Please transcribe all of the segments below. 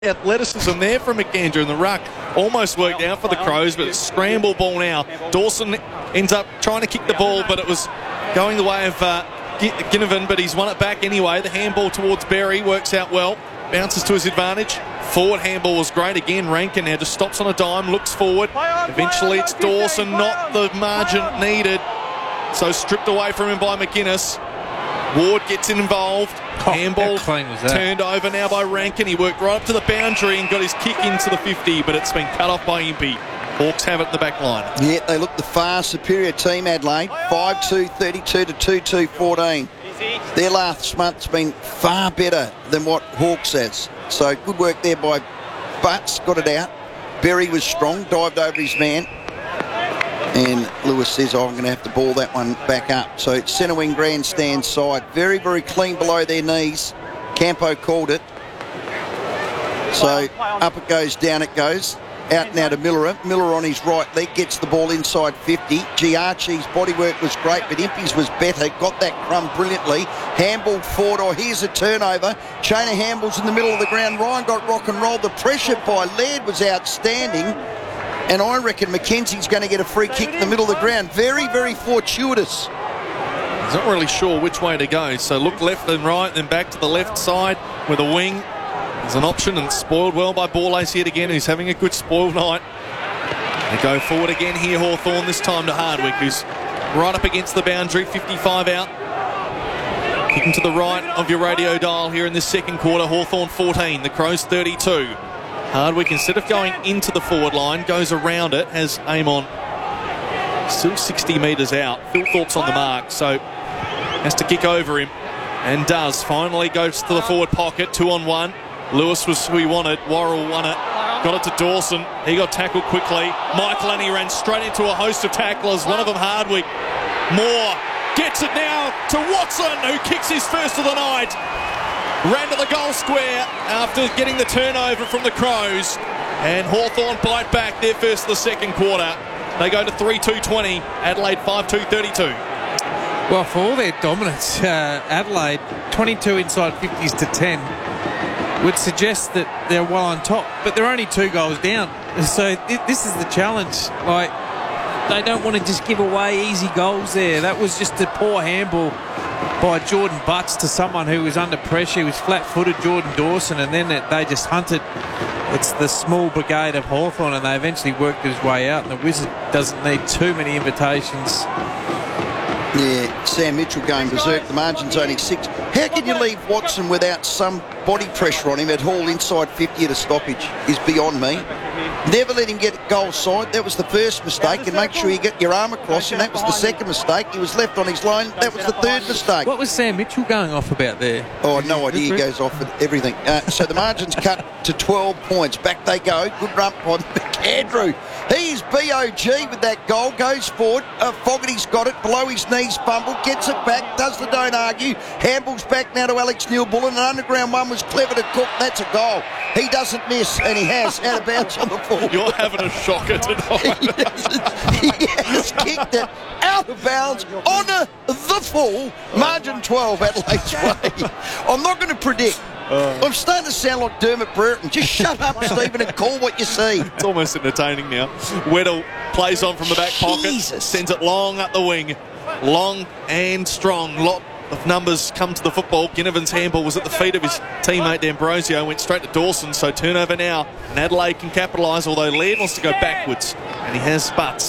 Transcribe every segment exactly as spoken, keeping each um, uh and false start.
Athleticism there from McAndrew, and the ruck almost worked out for the Crows, but it's scramble ball now. Dawson ends up trying to kick the ball, but it was going the way of uh, Ginnivan, but he's won it back anyway. The handball towards Berry works out well, bounces to his advantage. Forward handball was great again. Rankin now just stops on a dime, looks forward. Eventually it's Dawson, not the margin needed, so stripped away from him by McInnes. Ward gets involved. Oh, handball turned over now by Rankin. He worked right up to the boundary and got his kick into the fifty, but it's been cut off by Impey. Hawks have it in the back line. Yeah, they look the far superior team, Adelaide. five two thirty-two to two two fourteen. Their last month's been far better than what Hawks has. So good work there by Butts, got it out. Berry was strong, dived over his man. And Lewis says, oh, I'm going to have to ball that one back up. So it's centre wing grandstand side. Very, very clean below their knees. Campo called it. So up it goes, down it goes. Out now to Miller. Miller on his right leg gets the ball inside fifty. Giarchi's bodywork was great, but Impey's was better. Got that crumb brilliantly. Handball forward. Oh, here's a turnover. Chain of handballs in the middle of the ground. Ryan got rock and roll. The pressure by Laird was outstanding. And I reckon McKenzie's going to get a free kick in the middle of the ground. Very, very fortuitous. He's not really sure which way to go. So look left and right, then back to the left side with a wing. There's an option, and spoiled well by Borlase yet again, who's having a good spoiled night. They go forward again here, Hawthorn, this time to Hardwick, who's right up against the boundary, fifty-five out. Kicking to the right of your radio dial here in this second quarter. Hawthorn fourteen, the Crows thirty-two. Hardwick, instead of going into the forward line, goes around it, has aim on. Still sixty metres out. Phil Thorpe's on the mark, so has to kick over him, and does. Finally goes to the forward pocket, two on one. Lewis was who he wanted. Worrell won it. Got it to Dawson. He got tackled quickly. Michael Lenny ran straight into a host of tacklers. One of them Hardwick. Moore gets it now to Watson, who kicks his first of the night. Ran to the goal square after getting the turnover from the Crows. And Hawthorn bite back their first of the second quarter. They go to three two twenty. Adelaide five two thirty-two. Well, for all their dominance, uh, Adelaide twenty-two inside fifties to ten would suggest that they're well on top, but they're only two goals down. So th this is the challenge. Like, they don't want to just give away easy goals there. That was just a poor handball by Jordan Butts to someone who was under pressure. He was flat-footed, Jordan Dawson, and then it, they just hunted. It's the small brigade of Hawthorn, and they eventually worked his way out, and the Wizard doesn't need too many invitations. Yeah, Sam Mitchell going berserk. The margin's only six. How can you leave Watson without some body pressure on him at all inside fifty at a stoppage is beyond me. Never let him get goal side. That was the first mistake. And make sure you get your arm across. And that was the second mistake. He was left on his line. That was the third mistake. What was Sam Mitchell going off about there? Oh, no idea. He goes off at everything. Uh, so the margin's cut to twelve points. Back they go. Good run on McAndrew. He's B O G with that goal. Goes forward. Uh, Fogarty's got it. Below his knees. Fumble. Gets it back. Does the don't argue. Handballs back now to Alex Neal-Bullen. An underground one was clever to Cook. That's a goal. He doesn't miss, and he has. Out of bounds on the full. You're having a shocker tonight. he, he has kicked it out of bounds on the full. Margin twelve, Adelaide's way. I'm not going to predict. Uh, I'm starting to sound like Dermot Brereton. Just shut up, Stephen, and call what you see. It's almost entertaining now. Weddle plays on from the back pocket. Jesus. Sends it long up the wing. Long and strong. Lot of numbers come to the football. Ginnivan's handball was at the feet of his teammate D'Ambrosio. Went straight to Dawson, so turnover now. And Adelaide can capitalise, although Laird wants to go backwards. And he has Butts.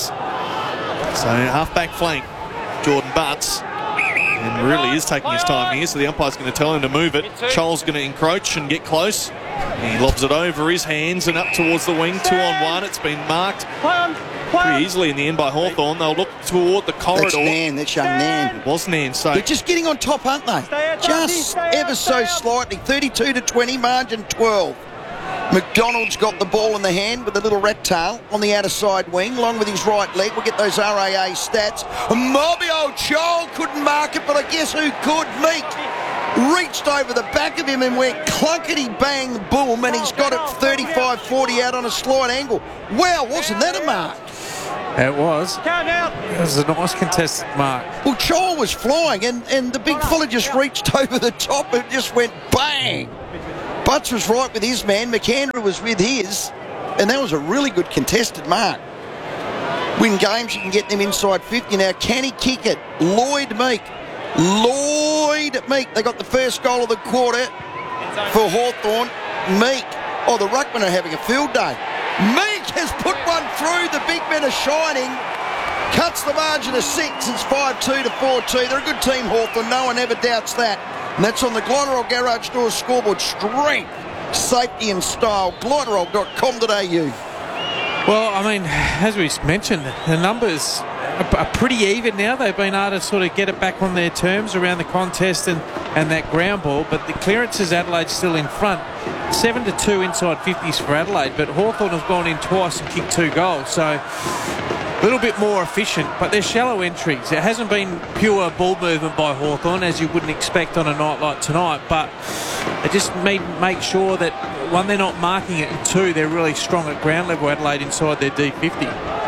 So half-back flank, Jordan Butts. And really is taking his time here, so the umpire's going to tell him to move it. Charles going to encroach and get close. He lobs it over his hands and up towards the wing. Two on one. It's been marked pretty easily in the end by Hawthorn. They'll look toward the corridor. That's Nan, that's young Nan. It was Nan, so... They're just getting on top, aren't they? Just ever so slightly. thirty-two to twenty, margin twelve. McDonald's got the ball in the hand with a little rat tail on the outer side wing, along with his right leg. We'll get those R A A stats. Mobby O'Chol couldn't mark it, but I guess who could? Meek reached over the back of him and went clunkety bang boom, and he's got it thirty-five forty out on a slight angle. Wow, wasn't that a mark? It was. It was a nice contested mark. Well, Chol was flying, and, and the big fella just reached over the top and just went bang. Butts was right with his man. McAndrew was with his. And that was a really good contested mark. Win games, you can get them inside fifty. Now, can he kick it? Lloyd Meek. Lloyd Meek. They got the first goal of the quarter for Hawthorn. Meek. Oh, the Ruckman are having a field day. Meek has put one through. The big men are shining. Cuts the margin to six. It's five two to four two. They're a good team, Hawthorn. No one ever doubts that. And that's on the Glotterol Garage Doors scoreboard. Strength, safety and style. Glotterol dot com dot a u. Well, I mean, as we mentioned, the numbers are, are pretty even now. They've been able to sort of get it back on their terms around the contest and, and that ground ball. But the clearances, Adelaide's still in front. seven to two inside fifties for Adelaide. But Hawthorn have gone in twice and kicked two goals. So a little bit more efficient. But they're shallow entries. It hasn't been pure ball movement by Hawthorn, as you wouldn't expect on a night like tonight. But they just need to make sure that, one, they're not marking it, and two, they're really strong at ground level, Adelaide, inside their D fifty.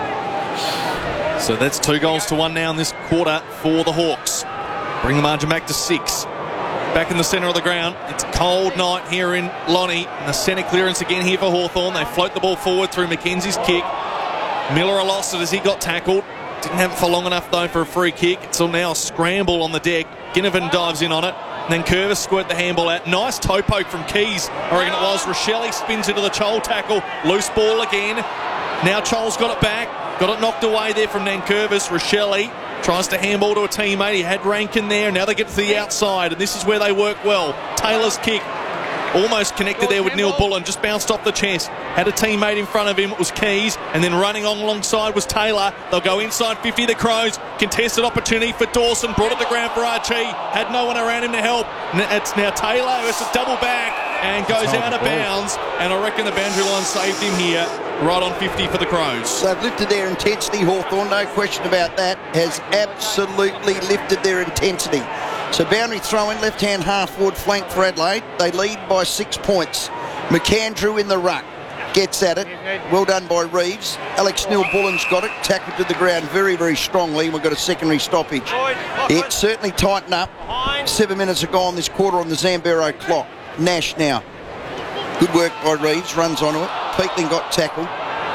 So that's two goals to one now in this quarter for the Hawks. Bring the margin back to six. Back in the centre of the ground. It's a cold night here in Lonnie. And the centre clearance again here for Hawthorn. They float the ball forward through Mackenzie's kick. Miller lost it as he got tackled. Didn't have it for long enough, though, for a free kick. It's now a scramble on the deck. Ginnivan dives in on it. And then Curvis squirt the handball out. Nice toe poke from Keys, I reckon it was. Rochelle spins into the Chol tackle. Loose ball again. Now Chol's got it back. Got it knocked away there from Nankervis. Rochelle tries to handball to a teammate. He had Rankin there. Now they get to the outside, and this is where they work well. Taylor's kick. Almost connected there with Neil Bullen, just bounced off the chest. Had a teammate in front of him, it was Keys, and then running on alongside was Taylor. They'll go inside fifty, the Crows. Contested opportunity for Dawson, brought it to ground for Archie. Had no one around him to help. It's now Taylor, who has to double back and goes out of bounds. And I reckon the boundary line saved him here, right on fifty for the Crows. They've lifted their intensity, Hawthorn, no question about that. Has absolutely lifted their intensity. So boundary throw in, left-hand half-forward flank for Adelaide. They lead by six points. McAndrew in the ruck. Gets at it. Well done by Reeves. Alex Neil-Bullen's got it. Tackled to the ground very, very strongly. We've got a secondary stoppage. It certainly tightened up. Seven minutes ago on this quarter on the Zambero clock. Nash now. Good work by Reeves. Runs onto it. Peatling got tackled.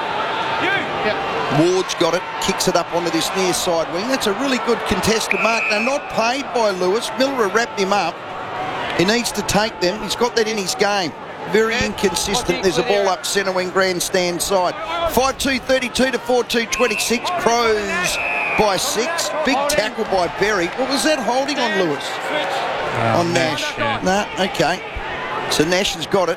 Ward's got it, kicks it up onto this near side wing. That's a really good contested mark. They're not paid by Lewis. Miller wrapped him up. He needs to take them. He's got that in his game. Very inconsistent. There's a ball up centre wing, grandstand side. five two thirty-two to four two twenty-six. Crows by six. Big tackle by Berry. What was that holding on Lewis? Oh, on Nash. yeah. No, okay. So Nash has got it.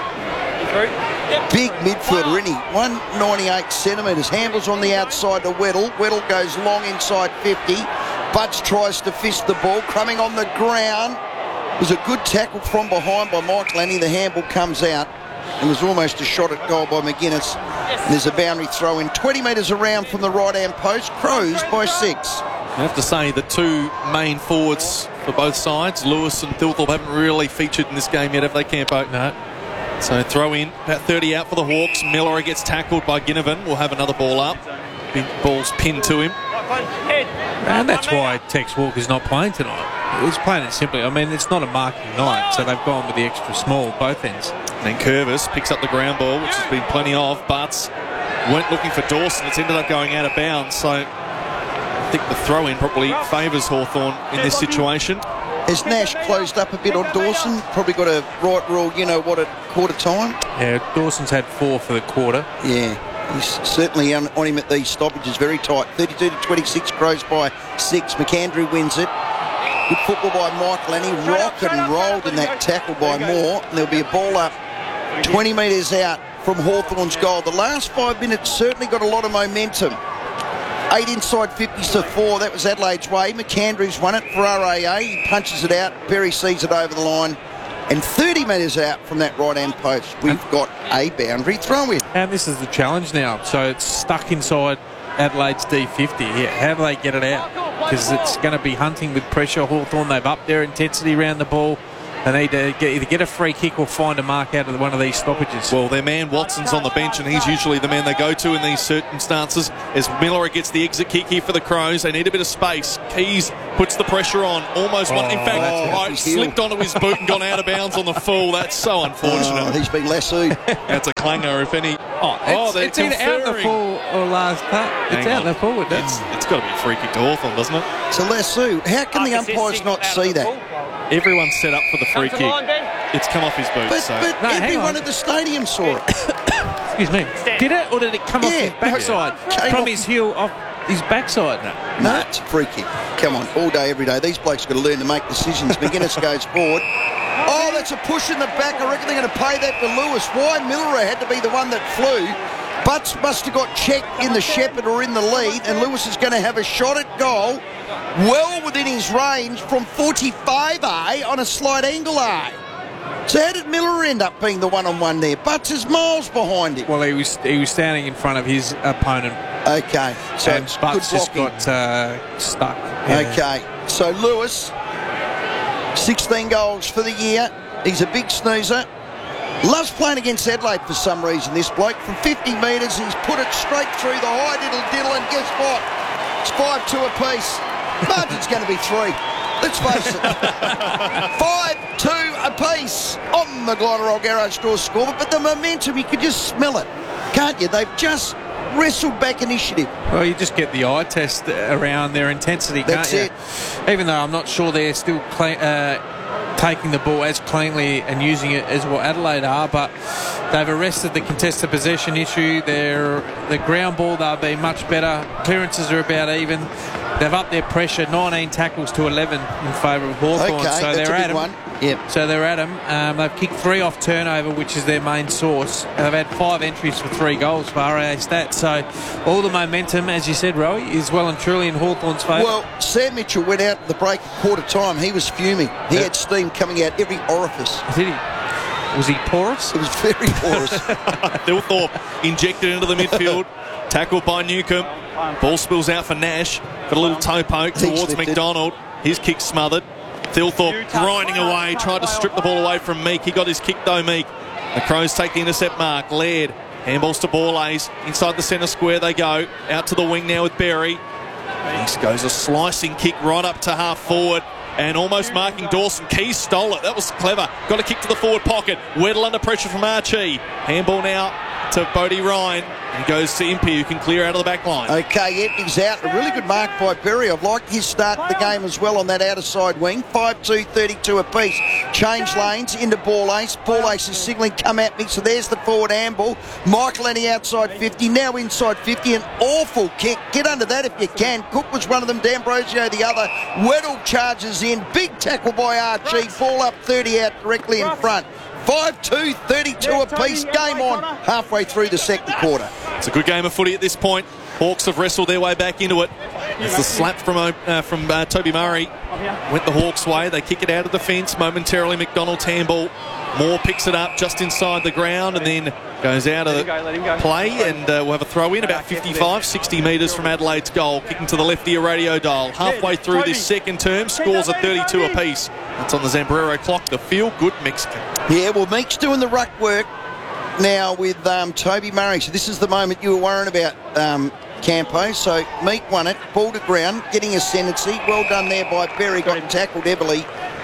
Big midfielder, isn't he? one ninety-eight centimetres. Handles on the outside to Weddle. Weddle goes long inside fifty. Butts tries to fist the ball. Crumbing on the ground. It was a good tackle from behind by Mike Lanny. The handball comes out. It was almost a shot at goal by McGuinness. And there's a boundary throw in. twenty metres around from the right-hand post. Crows by six. I have to say the two main forwards for both sides, Lewis and Thilthorpe, haven't really featured in this game yet, have they, Campo? No. So throw in, about thirty out for the Hawks. Miller gets tackled by Ginnivan. We'll have another ball up. Big ball's pinned to him. And that's why Tex Walker's not playing tonight. He's playing it simply. I mean, it's not a marking night, so they've gone with the extra small, both ends. And then Curvis picks up the ground ball, which has been plenty of. Butts went looking for Dawson. It's ended up going out of bounds. So I think the throw-in probably favours Hawthorn in this situation. Has Nash closed up a bit on Dawson? Probably got a right rule, you know what, at quarter time? Yeah, Dawson's had four for the quarter. Yeah, he's certainly on, on him at these stoppages, very tight. thirty-two to twenty-six, Crows by six. McAndrew wins it. Good football by Mike Lanny. Rock and rolled in that tackle by Moore. And there'll be a ball up twenty metres out from Hawthorn's goal. The last five minutes certainly got a lot of momentum. Eight inside fifties to four. That was Adelaide's way. McAndrew's won it for R A A. He punches it out. Berry sees it over the line. And thirty metres out from that right-hand post, we've got a boundary throw-in. And this is the challenge now. So it's stuck inside Adelaide's D fifty. Yeah, how do they get it out? Because it's going to be hunting with pressure. Hawthorn, they've upped their intensity around the ball. They need to get, either get a free kick or find a mark out of one of these stoppages. Well, their man Watson's on the bench, and he's usually the man they go to in these circumstances. As Miller gets the exit kick here for the Crows, they need a bit of space. Keys puts the pressure on, almost one. In fact, oh, oh, slipped onto his boot and gone out of bounds on the full. That's so unfortunate. Oh, he's been lassoed. That's a clanger, if any. Oh, it's, they're it's either out the conferring. full or last cut. It's Hang out on. the forward. It's, it's got to be a free kick to Hawthorn, doesn't it? It's a lasso. How can the umpires not see that? Everyone's set up for the free kick. It's come off his boot. But, so. but No, hang everyone on. at the stadium saw it. Excuse me. Did it, or did it come off Yeah, his backside? no, From off- his heel off his backside? No. No, it's a free kick. Come on, all day, every day. These blokes got to learn to make decisions. McGuinness goes forward. Oh, that's a push in the back. I reckon they're going to pay that to Lewis. Why Miller had to be the one that flew. Butts must have got checked in the Shepherd or in the lead, and Lewis is going to have a shot at goal well within his range from forty-five A on a slight angle A. So how did Miller end up being the one-on-one there? Butts is miles behind him. Well, he was he was standing in front of his opponent, Okay, so and it's Butts good just blocking. got uh, stuck. Yeah. Okay, so Lewis, sixteen goals for the year. He's a big snoozer. Loves playing against Adelaide for some reason, this bloke. From fifty metres, he's put it straight through the high diddle diddle, and guess what? It's five two apiece. Margin's going to be three. Let's face it. five two apiece on the Glenrock Garage Door scoreboard, but the momentum, you could just smell it, can't you? They've just wrestled back initiative. Well, you just get the eye test around their intensity, can't That's you? it. Even though I'm not sure they're still clean, uh, taking the ball as cleanly and using it as what Adelaide are, but they've arrested the contested possession issue. They're, the ground ball, they'll be much better. Clearances are about even. They've upped their pressure, nineteen tackles to eleven in favour of Hawthorn. Okay, so that's they're a at big 'em. one. Yep. So they're at them. Um, they've kicked three off turnover, which is their main source. They've had five entries for three goals for R A A stats. So all the momentum, as you said, Rowie, is well and truly in Hawthorn's favour. Well, Sam Mitchell went out at the break at quarter time. He was fuming. He had steam coming out every orifice. Did he? Was he porous? It was very porous. Thilthorpe injected into the midfield. Tackled by Newcomb. Ball spills out for Nash. Got a little toe poke He towards slipped it. McDonald. His kick smothered. Thilthorpe grinding away. Tried to strip the ball away from Meek. He got his kick though, Meek. The Crows take the intercept mark. Laird. Handballs to Borlase. Inside the centre square they go. Out to the wing now with Berry. This goes a slicing kick right up to half forward. And almost marking Dawson. Keys stole it. That was clever. Got a kick to the forward pocket. Weddle under pressure from Archie. Handball now to Bodie Ryan. And goes to Impey, who can clear out of the back line. Okay, Empty's out. A really good mark by Berry. I've liked his start to the game as well on that outer side wing. five two, thirty-two apiece. Change lanes into Ball Ace. Ball Ace is signalling, come at me. So there's the forward handball. Michael Lenny outside fifty. Now inside fifty. An awful kick. Get under that if you can. Cook was one of them. D'Ambrosio the other. Weddle charges in. Big tackle by Archie. Ball up thirty out directly in front. five two, thirty-two apiece. Game on halfway through the second quarter. It's a good game of footy at this point. Hawks have wrestled their way back into it. It's the slap from uh, from uh, Toby Murray. Went the Hawks' way. They kick it out of the fence. Momentarily, McDonald's handball. Moore picks it up just inside the ground and then goes out of the play, and uh, we'll have a throw in about fifty-five, sixty metres from Adelaide's goal. Kicking to the left ear radio dial. Halfway through this second term, scores are thirty-two apiece. That's on the Zambrero clock. The feel-good Mexican. Yeah, well, Meek's doing the ruck work now with um, Toby Murray. So this is the moment you were worrying about, um, Campo. So Meek won it, ball to ground, getting ascendancy. Well done there by Berry. Got tackled heavily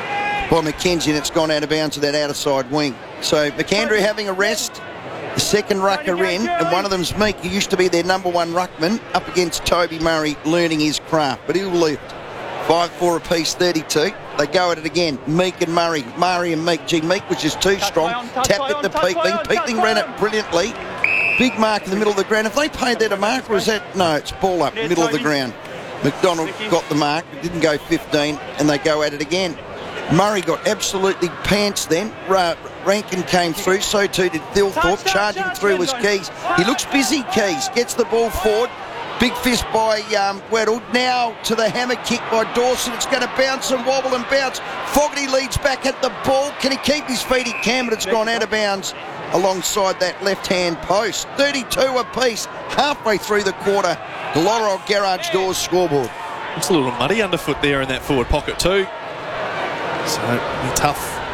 by McKenzie, and it's gone out of bounds to that outer side wing. So McAndrew having a rest. The second rucker in, and one of them's Meek, who used to be their number one ruckman, up against Toby Murray, learning his craft. But he'll lift. five four apiece, thirty-two. They go at it again. Meek and Murray. Murray and Meek. Gee, Meek was just too strong. Tapped it to Peatling. Peatling ran it brilliantly. Big mark in the middle of the ground. If they paid that a mark, or is that... No, it's ball up, middle of the ground. McDonald got the mark. Didn't go fifteen, and they go at it again. Murray got absolutely pants then. Ra- Rankin came through, so too did Thilthorpe. Charging through was Keys. He looks busy, Keys. Gets the ball forward. Big fist by um, Weddle. Now to the hammer kick by Dawson. It's going to bounce and wobble and bounce. Fogarty leads back at the ball. Can he keep his feet? He can, but it's gone out of bounds alongside that left-hand post. thirty-two apiece. Halfway through the quarter. Glenrock Garage Doors scoreboard. It's a little muddy underfoot there in that forward pocket too. So it'll be tough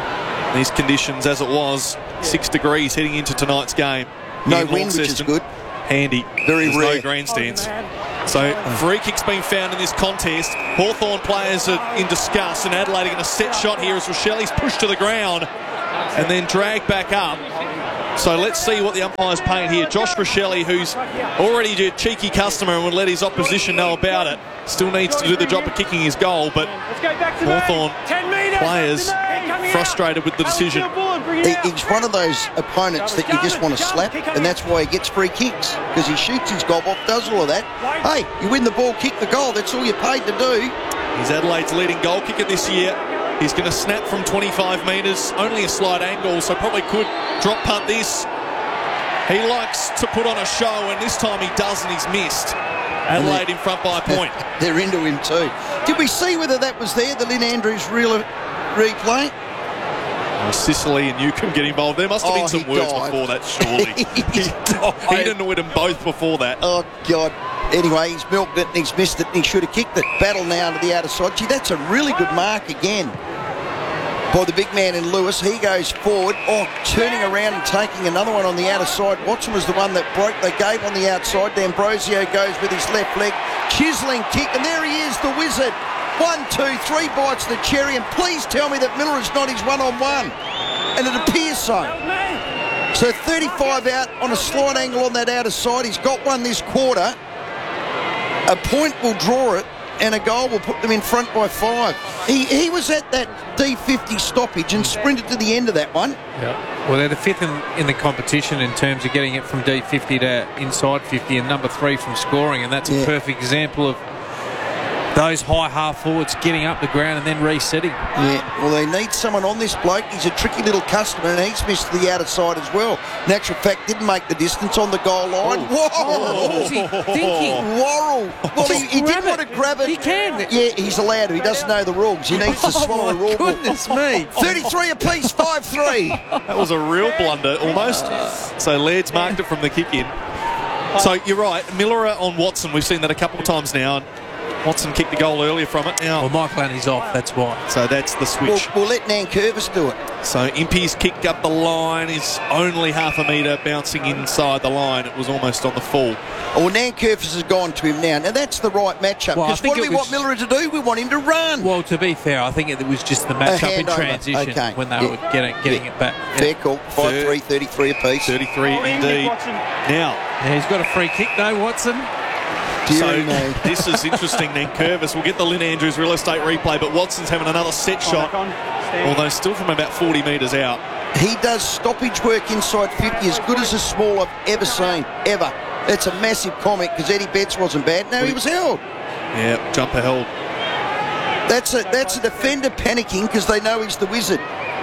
These conditions, as it was, six degrees heading into tonight's game. No In wind, which is Launceston. good. Handy. Very There's rare. no grandstands. So, free kick's been found in this contest. Hawthorn players are in disgust, and Adelaide are going to set shot here as Rochelli's pushed to the ground and then dragged back up. So let's see what the umpire's paying here. Josh Rochelli, who's already a cheeky customer and would let his opposition know about it, still needs to do the job of kicking his goal, but Hawthorn players frustrated with the decision. He, he's one of those opponents that you just want to slap, and that's why he gets free kicks, because he shoots his gob off, does all of that. Hey, you win the ball, kick the goal, that's all you're paid to do. He's Adelaide's leading goal kicker this year. He's going to snap from twenty-five metres, only a slight angle, so probably could drop punt this. He likes to put on a show, and this time he does, and he's missed. Adelaide in front by a point. They're into him too. Did we see whether that was there, the Lynn Andrews real replay? Well, Sicily and Newcomb get involved. There must have Oh, been some he words dived. before that, surely. He dived. He'd annoyed them both before that. Oh, God. Anyway, he's milked it and he's missed it and he should have kicked it. Battle now to the outer side. Gee, that's a really good mark again by the big man in Lewis. He goes forward. Oh, turning around and taking another one on the outer side. Watson was the one that broke. They gave on the outside. D'Ambrosio goes with his left leg. Chiseling kick, and there he is, the wizard. One, two, three bites of the cherry, and please tell me that Miller is not his one-on-one. And it appears so. So thirty-five out on a slight angle on that outer side. He's got one this quarter. A point will draw it, and a goal will put them in front by five. He he was at that D fifty stoppage and sprinted to the end of that one. Yeah. Well, they're the fifth in, in the competition in terms of getting it from D fifty to inside fifty, and number three from scoring, and that's a Yeah. perfect example of those high half forwards getting up the ground and then resetting. Yeah, well, they need someone on this bloke. He's a tricky little customer, and he's missed the outer side as well. Natural fact, didn't make the distance on the goal line. Whoa! What was he thinking? Worrell. Well, he, he grab did want it. to grab it. He can. Yeah, he's allowed to. He doesn't know the rules. He needs to swallow Oh, a my rule book. goodness me. thirty-three apiece, five three. That was a real blunder, almost. So Laird's marked it from the kick in. So you're right, Miller on Watson. We've seen that a couple of times now. Watson kicked the goal earlier from it. Now, Well, Michael Andy's off, that's why. so that's the We'll, switch. we'll let Nankervis do it. So Impey's kick up the line is only half a metre bouncing inside the line. It was almost on the full. Well, Nankervis has gone to him now. Now, that's the right matchup. Well, I Because think what do it we was- want Miller to do? We want him to run. Well, to be fair, I think it was just the matchup in handover. transition Okay. when they Yeah. were getting, getting Yeah. it back. Fair call. five three, thirty-three apiece. thirty-three indeed. Now, Yeah, he's got a free kick though, Watson. Deary so me. this is interesting then. Curvis will get the Lynn Andrews real estate replay, but Watson's having another set shot, although still from about forty metres out. He does stoppage work inside fifty as good as a small I've ever seen, ever. It's a massive comment because Eddie Betts wasn't bad. No, he was held. Yeah, jumper held. That's a that's a defender panicking because they know he's the wizard.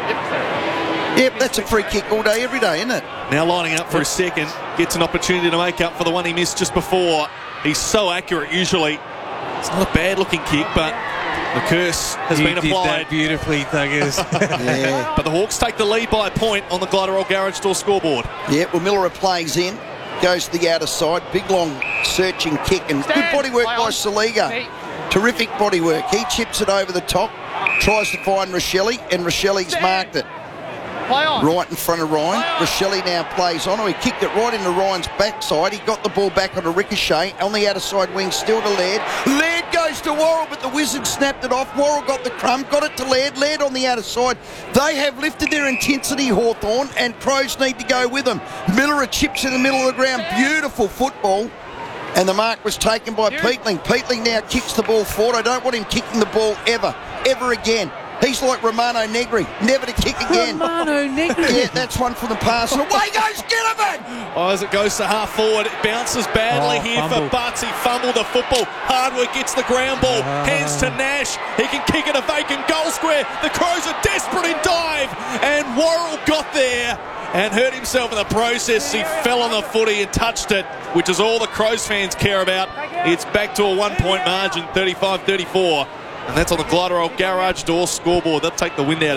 Yep, that's a free kick all day, every day, isn't it? Now lining up for a second, gets an opportunity to make up for the one he missed just before. He's so accurate usually. It's not a bad looking kick, but the curse has You been did applied. that beautifully, Thuggers. Yeah. But the Hawks take the lead by a point on the Glyderol Garage Door scoreboard. Yeah, well, Miller plays in, goes to the outer side, big long searching kick, and good body work by Saliga. Terrific body work. He chips it over the top, tries to find Rochelli, and Rochelli's marked it. Right in front of Ryan. Rochelli now plays on. He kicked it right into Ryan's backside. He got the ball back on a ricochet. On the outer side wing, still to Laird. Laird goes to Worrell, but the Wizard snapped it off. Worrell got the crumb, got it to Laird. Laird on the outer side. They have lifted their intensity, Hawthorn, and Crows need to go with them. Miller chips in the middle of the ground. Beautiful football. And the mark was taken by Peatling. Peatling now kicks the ball forward. I don't want him kicking the ball ever, ever again. He's like Romano Negri, never to kick again. Romano Negri. Yeah, that's one from the pass. And away goes Ginnivan! Oh, as it goes to half forward, it bounces badly Oh, here fumble. for Butts. He fumbled the football. Hardwork gets the ground ball. Ah. Hands to Nash. He can kick it a vacant goal square. The Crows are desperate in dive. And Worrell got there and hurt himself in the process. He fell on the footy and touched it, which is all the Crows fans care about. It's back to a one-point margin, thirty-five thirty-four. And that's on the Glyderol Garage Door scoreboard. They'll take the wind out of him.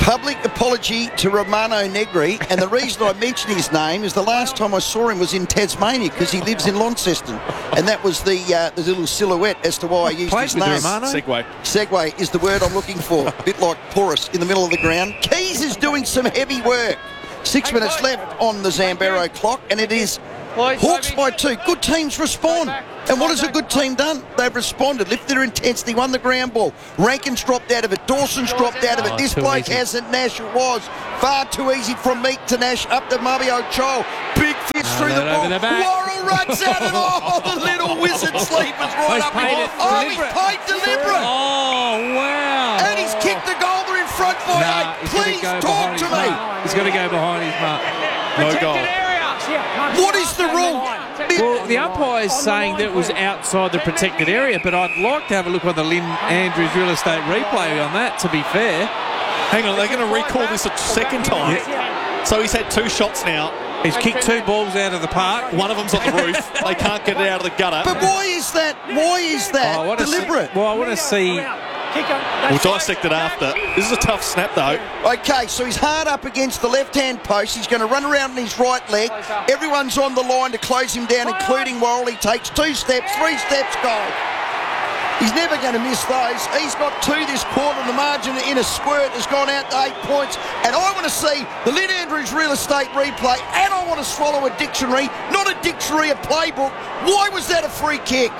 Public apology to Romano Negri, and the reason I mention his name is the last time I saw him was in Tasmania because he lives in Launceston, and that was the uh, the little silhouette as to why I used Played his with name. Romano? Segway. Segway is the word I'm looking for. A bit like porous in the middle of the ground. Keys is doing some heavy work. Six minutes left on the Zambero clock, and it is Hawks by two. Good teams respond. And what has a good team done? They've responded, lifted their intensity, won the ground ball. Rankin's dropped out of it. Dawson's dropped out of it. Oh, this too bloke easy. hasn't. Nash it was. Far too easy from Meek to Nash. Up to Mabio Chol. Big fist Oh, through the that ball. over the back. Worrell runs out and oh, the little wizard sleepers right He's up. paid in- it Oh, deliberate. he's paid deliberate. Oh, wow. And he's kicked the goal. They're in front by Nah, eight. he's gotta Please go talk behind to his me. mark. He's got to go behind his mark. No goal. What is the rule? Well, the umpire's saying that it was outside the protected area, but I'd like to have a look on the Lynn Andrews real estate replay on that, to be fair. Hang on, they're going to recall this a second time. So he's had two shots now. He's kicked two balls out of the park. One of them's on the roof. They can't get it out of the gutter. But why is that? Why is that Oh, I wanna see- deliberate? well, I want to see. We'll dissect it after. This is a tough snap, though. Okay, so he's hard up against the left-hand post. He's going to run around on his right leg. Everyone's on the line to close him down, including Worrell. He takes two steps, three steps, goal. He's never going to miss those. He's got two this quarter. The margin in a squirt has gone out to eight points. And I want to see the Lynn Andrews real estate replay, and I want to swallow a dictionary, not a dictionary, a playbook. Why was that a free kick?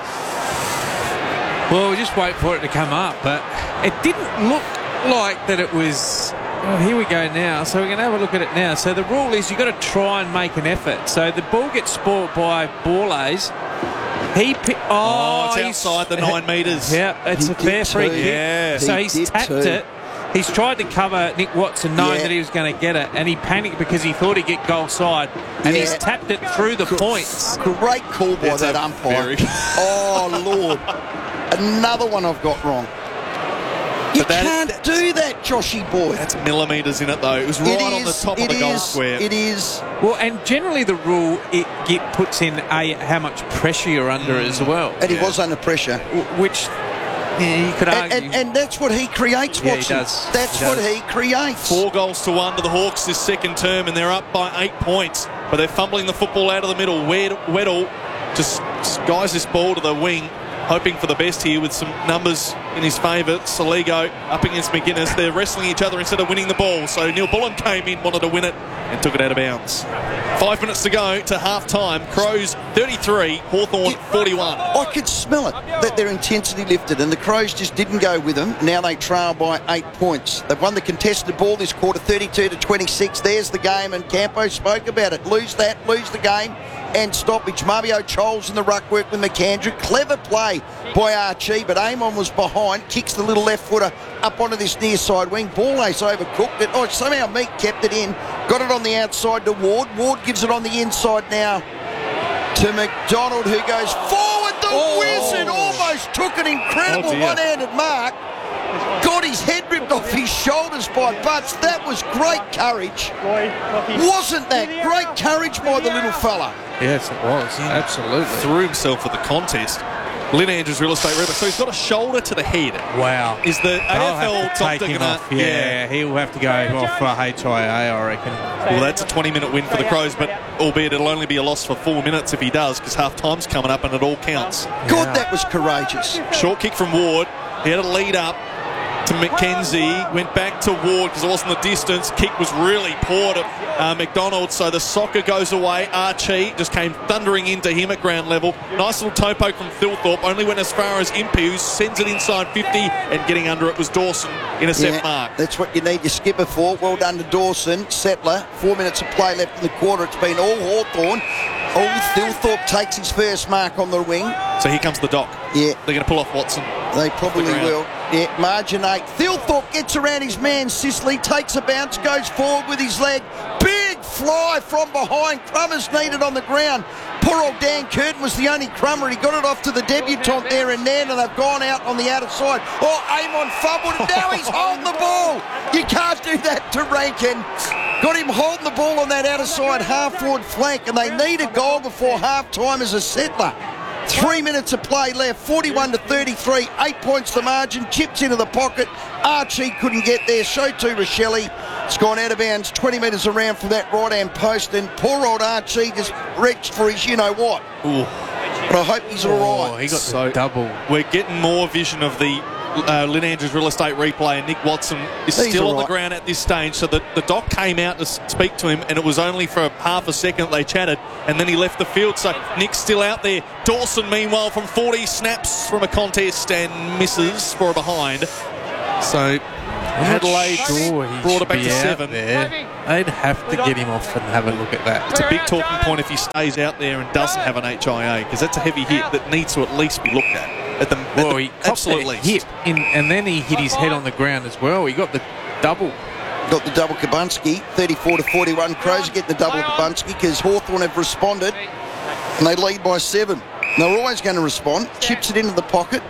Well, we'll just wait for it to come up, but it didn't look like that it was. Oh, here we go now. So we're going to have a look at it now. So the rule is you've got to try and make an effort. So the ball gets spoiled by Borlase. He pi- oh, Oh, it's he's- outside the nine metres. Yeah, it's He a fair did free too. kick. Yeah. So He he's did tapped too. it. He's tried to cover Nick Watson, knowing Yeah. that he was going to get it, and he panicked because he thought he'd get goal side, and he's Yeah. tapped it through the points. Great call by That's that a umpire. very- Oh, Lord. Another one I've got wrong. You But that- can't do that, Joshy boy. That's millimetres in it, though. It was right It on the is- top of it the goal is- square. It is. Well, and generally the rule it get, puts in a how much pressure you're under as well, And he Yeah. was under pressure. w- which yeah, you could And, argue. and, and that's what he creates, Yeah, he Watson. does. That's He what does. he creates. Four goals to one to the Hawks this second term, and they're up by eight points. But they're fumbling the football out of the middle. Wed- Weddle just skies this ball to the wing, hoping for the best here with some numbers in his favour. Saligo up against McGuinness. They're wrestling each other instead of winning the ball. So Neil Bullen came in, wanted to win it, and took it out of bounds. Five minutes to go to half-time. Crows thirty-three, Hawthorn forty-one. I could smell it, that their intensity lifted, and the Crows just didn't go with them. Now they trail by eight points. They've won the contested ball this quarter, thirty-two to twenty-six. There's the game, and Campo spoke about it. Lose that, lose the game, and stoppage. Mabio Choles in the ruck work with McAndrew. Clever play by Archie, but Amon was behind. Kicks the little left footer up onto this near side wing. Borlase overcooked it. Oh, somehow Meek kept it in. Got it on the outside to Ward. Ward gives it on the inside now to McDonald, who goes forward. The Oh. Wizard almost took an incredible Oh, dear. one-handed mark. Got his head ripped off his shoulders by Butts. That was great courage. Wasn't that great courage by the little fella? yes, it was absolutely. Threw himself at the contest. Lynn Andrews, real estate rep. So he's got a shoulder to the head. Wow. Is the They'll A F L have to take doctor him gonna? off. Yeah, he'll have to go off for H I A, I reckon. Well, that's a twenty-minute win for the Crows, but albeit it'll only be a loss for four minutes if he does, because half time's coming up and it all counts. God, that was courageous. Short kick from Ward. He had a lead up to McKenzie. Went back to Ward because it wasn't the distance. Kick was really poor to uh, McDonald, so the soccer goes away. Archie just came thundering into him at ground level. Nice little toe poke from Thilthorpe. Only went as far as Impey, who sends it inside fifty, and getting under it was Dawson. Intercept Yeah, mark. that's what you need your skipper for. Well done to Dawson. Settler, four minutes of play left in the quarter. It's been all Hawthorn. All Thilthorpe takes his first mark on the wing. So here comes the dock. Yeah, They're going to pull off Watson. they probably ground. will. Yeah, margin eight. Thilthorpe gets around his man, Sicily, takes a bounce, goes forward with his leg. Big fly from behind. Crummers needed on the ground. Poor old Dan Curtin was the only crummer. He got it off to the debutant there and then, and they've gone out on the outer side. Oh, Amon fumbled, and now he's holding the ball. You can't do that to Rankin. Got him holding the ball on that outer side half-forward flank, and they need a goal before half-time as a Settler. Three minutes of play left, forty-one to thirty-three, eight points the margin, chips into the pocket. Archie couldn't get there, so too Rochelle. It's gone out of bounds, twenty metres around from that right-hand post, and poor old Archie just reached for his you-know-what. Ooh. But I hope he's all Oh, right. he got So- the double. We're getting more vision of the uh, Lynn Andrews real estate replay, and Nick Watson is He's still all on the right. ground at this stage. So the, the doc came out to s- speak to him, and it was only for half a second they chatted, and then he left the field. So Nick's still out there. Dawson, meanwhile, from forty, snaps from a contest and misses for a behind. So Adelaide Sure, he brought should it back be to out seven. there. They'd have to get him off and have a look at that. It's a big talking point if he stays out there and doesn't have an H I A, because that's a heavy hit that needs to at least be looked at. At the, at Well, the he copped absolute that least. hit, in, and then he hit his head on the ground as well. He got the double. Got the double Kabunski, thirty-four to forty-one. Crows are getting the double Kabunski because Hawthorn have responded, and they lead by seven. And they're always going to respond. Chips it into the pocket.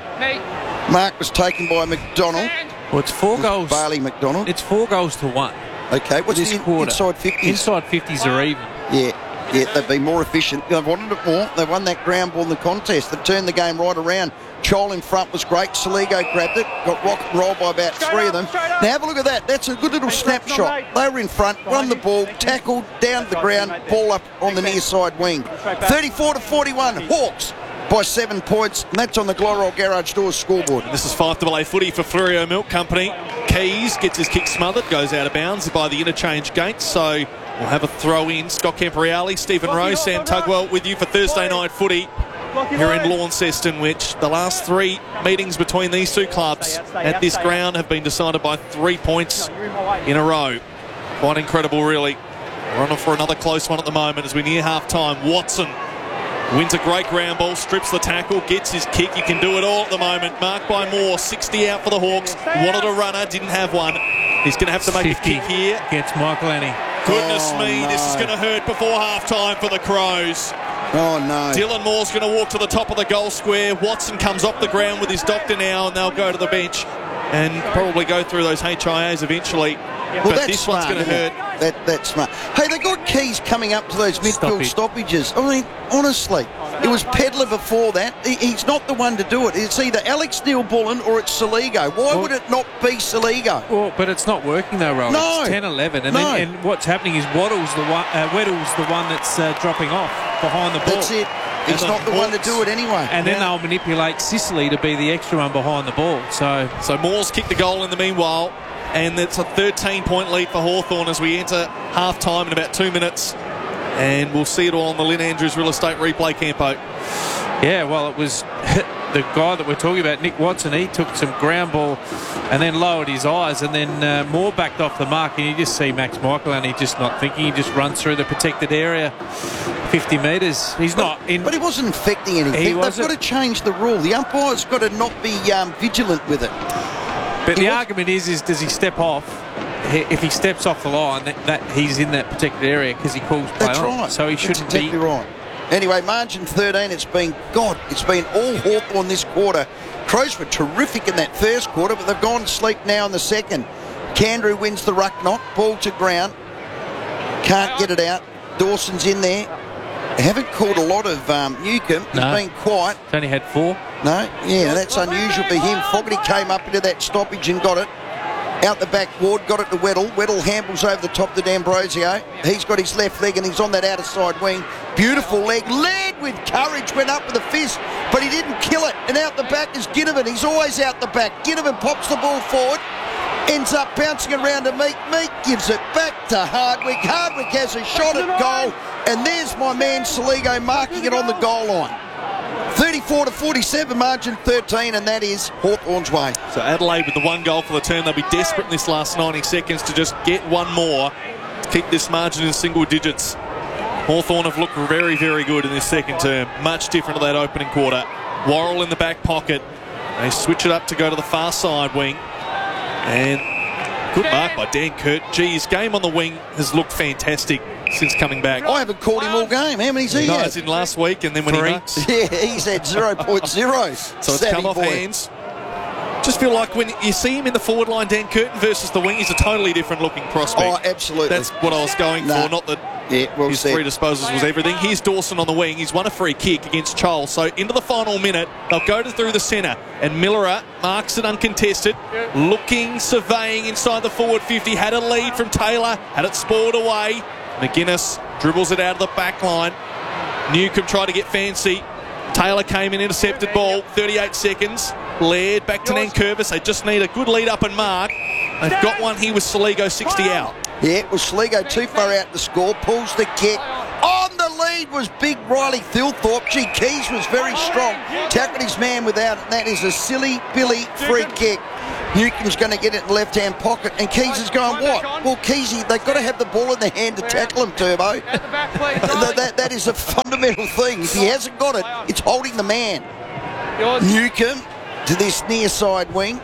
Mark was taken by McDonald. Well, it's four goals. Barley McDonald. It's four goals to one. Okay, what's this the quarter. inside fifties? Inside fifties are even. Yeah, yeah, they've been more efficient. They've wanted it more. They won that ground ball in the contest. They've turned the game right around. Chol in front was great. Saligo grabbed it, got rock and roll by about three of them. Now have a look at that. That's a good little snapshot. They were in front, won the ball, tackled, down to the ground, ball up on the near side wing. thirty-four to forty-one, Hawks by seven points, and that's on the Glorol Garage Doors scoreboard. This is five double A footy for Fleurieu Milk Company. Keys gets his kick smothered, goes out of bounds by the interchange gate. So we'll have a throw in. Scott Camporeale, Stephen Rowe, Sam Tugwell with you for Thursday night footy here in Launceston, which the last three meetings between these two clubs at this ground have been decided by three points in a row. Quite incredible, really. We're on for another close one at the moment as we near half time. Watson wins a great ground ball, strips the tackle, gets his kick. He can do it all at the moment. Marked by Moore, sixty out for the Hawks. Wanted a runner, didn't have one. He's going to have to make fifty a kick here. Gets Michael Annie. Goodness Oh, me, no. this is going to hurt before half time for the Crows. Oh, no. Dylan Moore's going to walk to the top of the goal square. Watson comes off the ground with his doctor now, and they'll go to the bench and probably go through those H I As eventually. Well, but that's this smart, one's going to isn't hurt. it? That, that's smart. Hey, they got Keys coming up to those midfield Stoppage. stoppages. I mean, honestly, it was Pedler before that. He, he's not the one to do it. It's either Alex Neil-Bullen or it's Saligo. Why Well- would it not be Saligo? Well, but it's not working though, Roll. No. It's ten eleven. And, No. then, and what's happening is Waddle's the one, uh, Weddle's the one that's uh, dropping off behind the ball. That's it. He's And not the the one to Hawks- do it anyway. And then Now- they'll manipulate Sicily to be the extra one behind the ball. So So Moore's kicked the goal in the meanwhile, and it's a thirteen point lead for Hawthorn as we enter half time in about two minutes. And we'll see it all on the Lynn Andrews Real Estate Replay Campo. yeah, well, it was the guy that we're talking about, Nick Watson. He took some ground ball and then lowered his eyes, and then uh, Moore backed off the mark, and you just see Max Michael, and he just not thinking. He just runs through the protected area, fifty metres. He's not in. But he wasn't infecting anything. He They've wasn't. got to change the rule. The umpire's got to not be um, vigilant with it. But He the was- argument is, is does he step off? He- If he steps off the line, that, that he's in that protected area because he calls play That's on. right. So he That's shouldn't exactly be. right. Anyway, margin thirteen, it's been, God, it's been all Hawthorn this quarter. Crows were terrific in that first quarter, but they've gone to sleep now in the second. Candrew wins the ruck knock, ball to ground. Can't get it out. Dawson's in there. They haven't called a lot of um, Newcomb. He's No. been quiet. He's only had four. No, yeah, that's unusual for him. Fogarty came up into that stoppage and got it. Out the back, Ward got it to Weddle. Weddle handles over the top to D'Ambrosio. He's got his left leg and he's on that outer side wing. Beautiful leg. Led with courage, went up with a fist, but he didn't kill it. And out the back is Ginnivan. He's always out the back. Ginnivan pops the ball forward. Ends up bouncing around to Meek. Meek gives it back to Hardwick. Hardwick has a shot at goal. And there's my man Saligo marking it on the goal line. thirty-four to forty-seven, margin thirteen, and that is Hawthorn's way. So Adelaide with the one goal for the term. They'll be desperate in this last ninety seconds to just get one more to keep this margin in single digits. Hawthorn have looked very, very good in this second term. Much different to that opening quarter. Worrell in the back pocket. They switch it up to go to the far side wing. And good mark by Dan Kurt. Gee, his game on the wing has looked fantastic since coming back. I haven't called him all game. How many's he No, had? as in last week, and then when Three. he marks. Yeah, he's had zero point zero. So it's come off hands. Just feel like when you see him in the forward line, Dan Curtin versus the wing, he's a totally different looking prospect. Oh, absolutely. That's what I was going Nah. for, not that Yeah, well His said. three disposals was everything. Here's Dawson on the wing. He's won a free kick against Charles. So into the final minute, they'll go to through the centre. And Millerer marks it uncontested. Looking, surveying inside the forward fifty. Had a lead from Taylor. Had it spoiled away. McGuinness dribbles it out of the back line. Newcombe tried to get fancy. Taylor came in, intercepted ball. thirty-eight seconds. Laird back to Nankervis. They just need a good lead up and mark. They've got one here with Soligo sixty out. Yeah, well, Sligo too far out to score, pulls the kick. On the lead was big Riley Thilthorpe. Gee, Keys was very strong. Tackled his man without it, and that is a silly Billy free kick. Newcomb's going to get it in the left-hand pocket, and Keys is going, what? Well, Keysy, they've got to have the ball in their hand to tackle him, Turbo. that, that, that is a fundamental thing. If he hasn't got it, it's holding the man. Newcombe to this near side wing.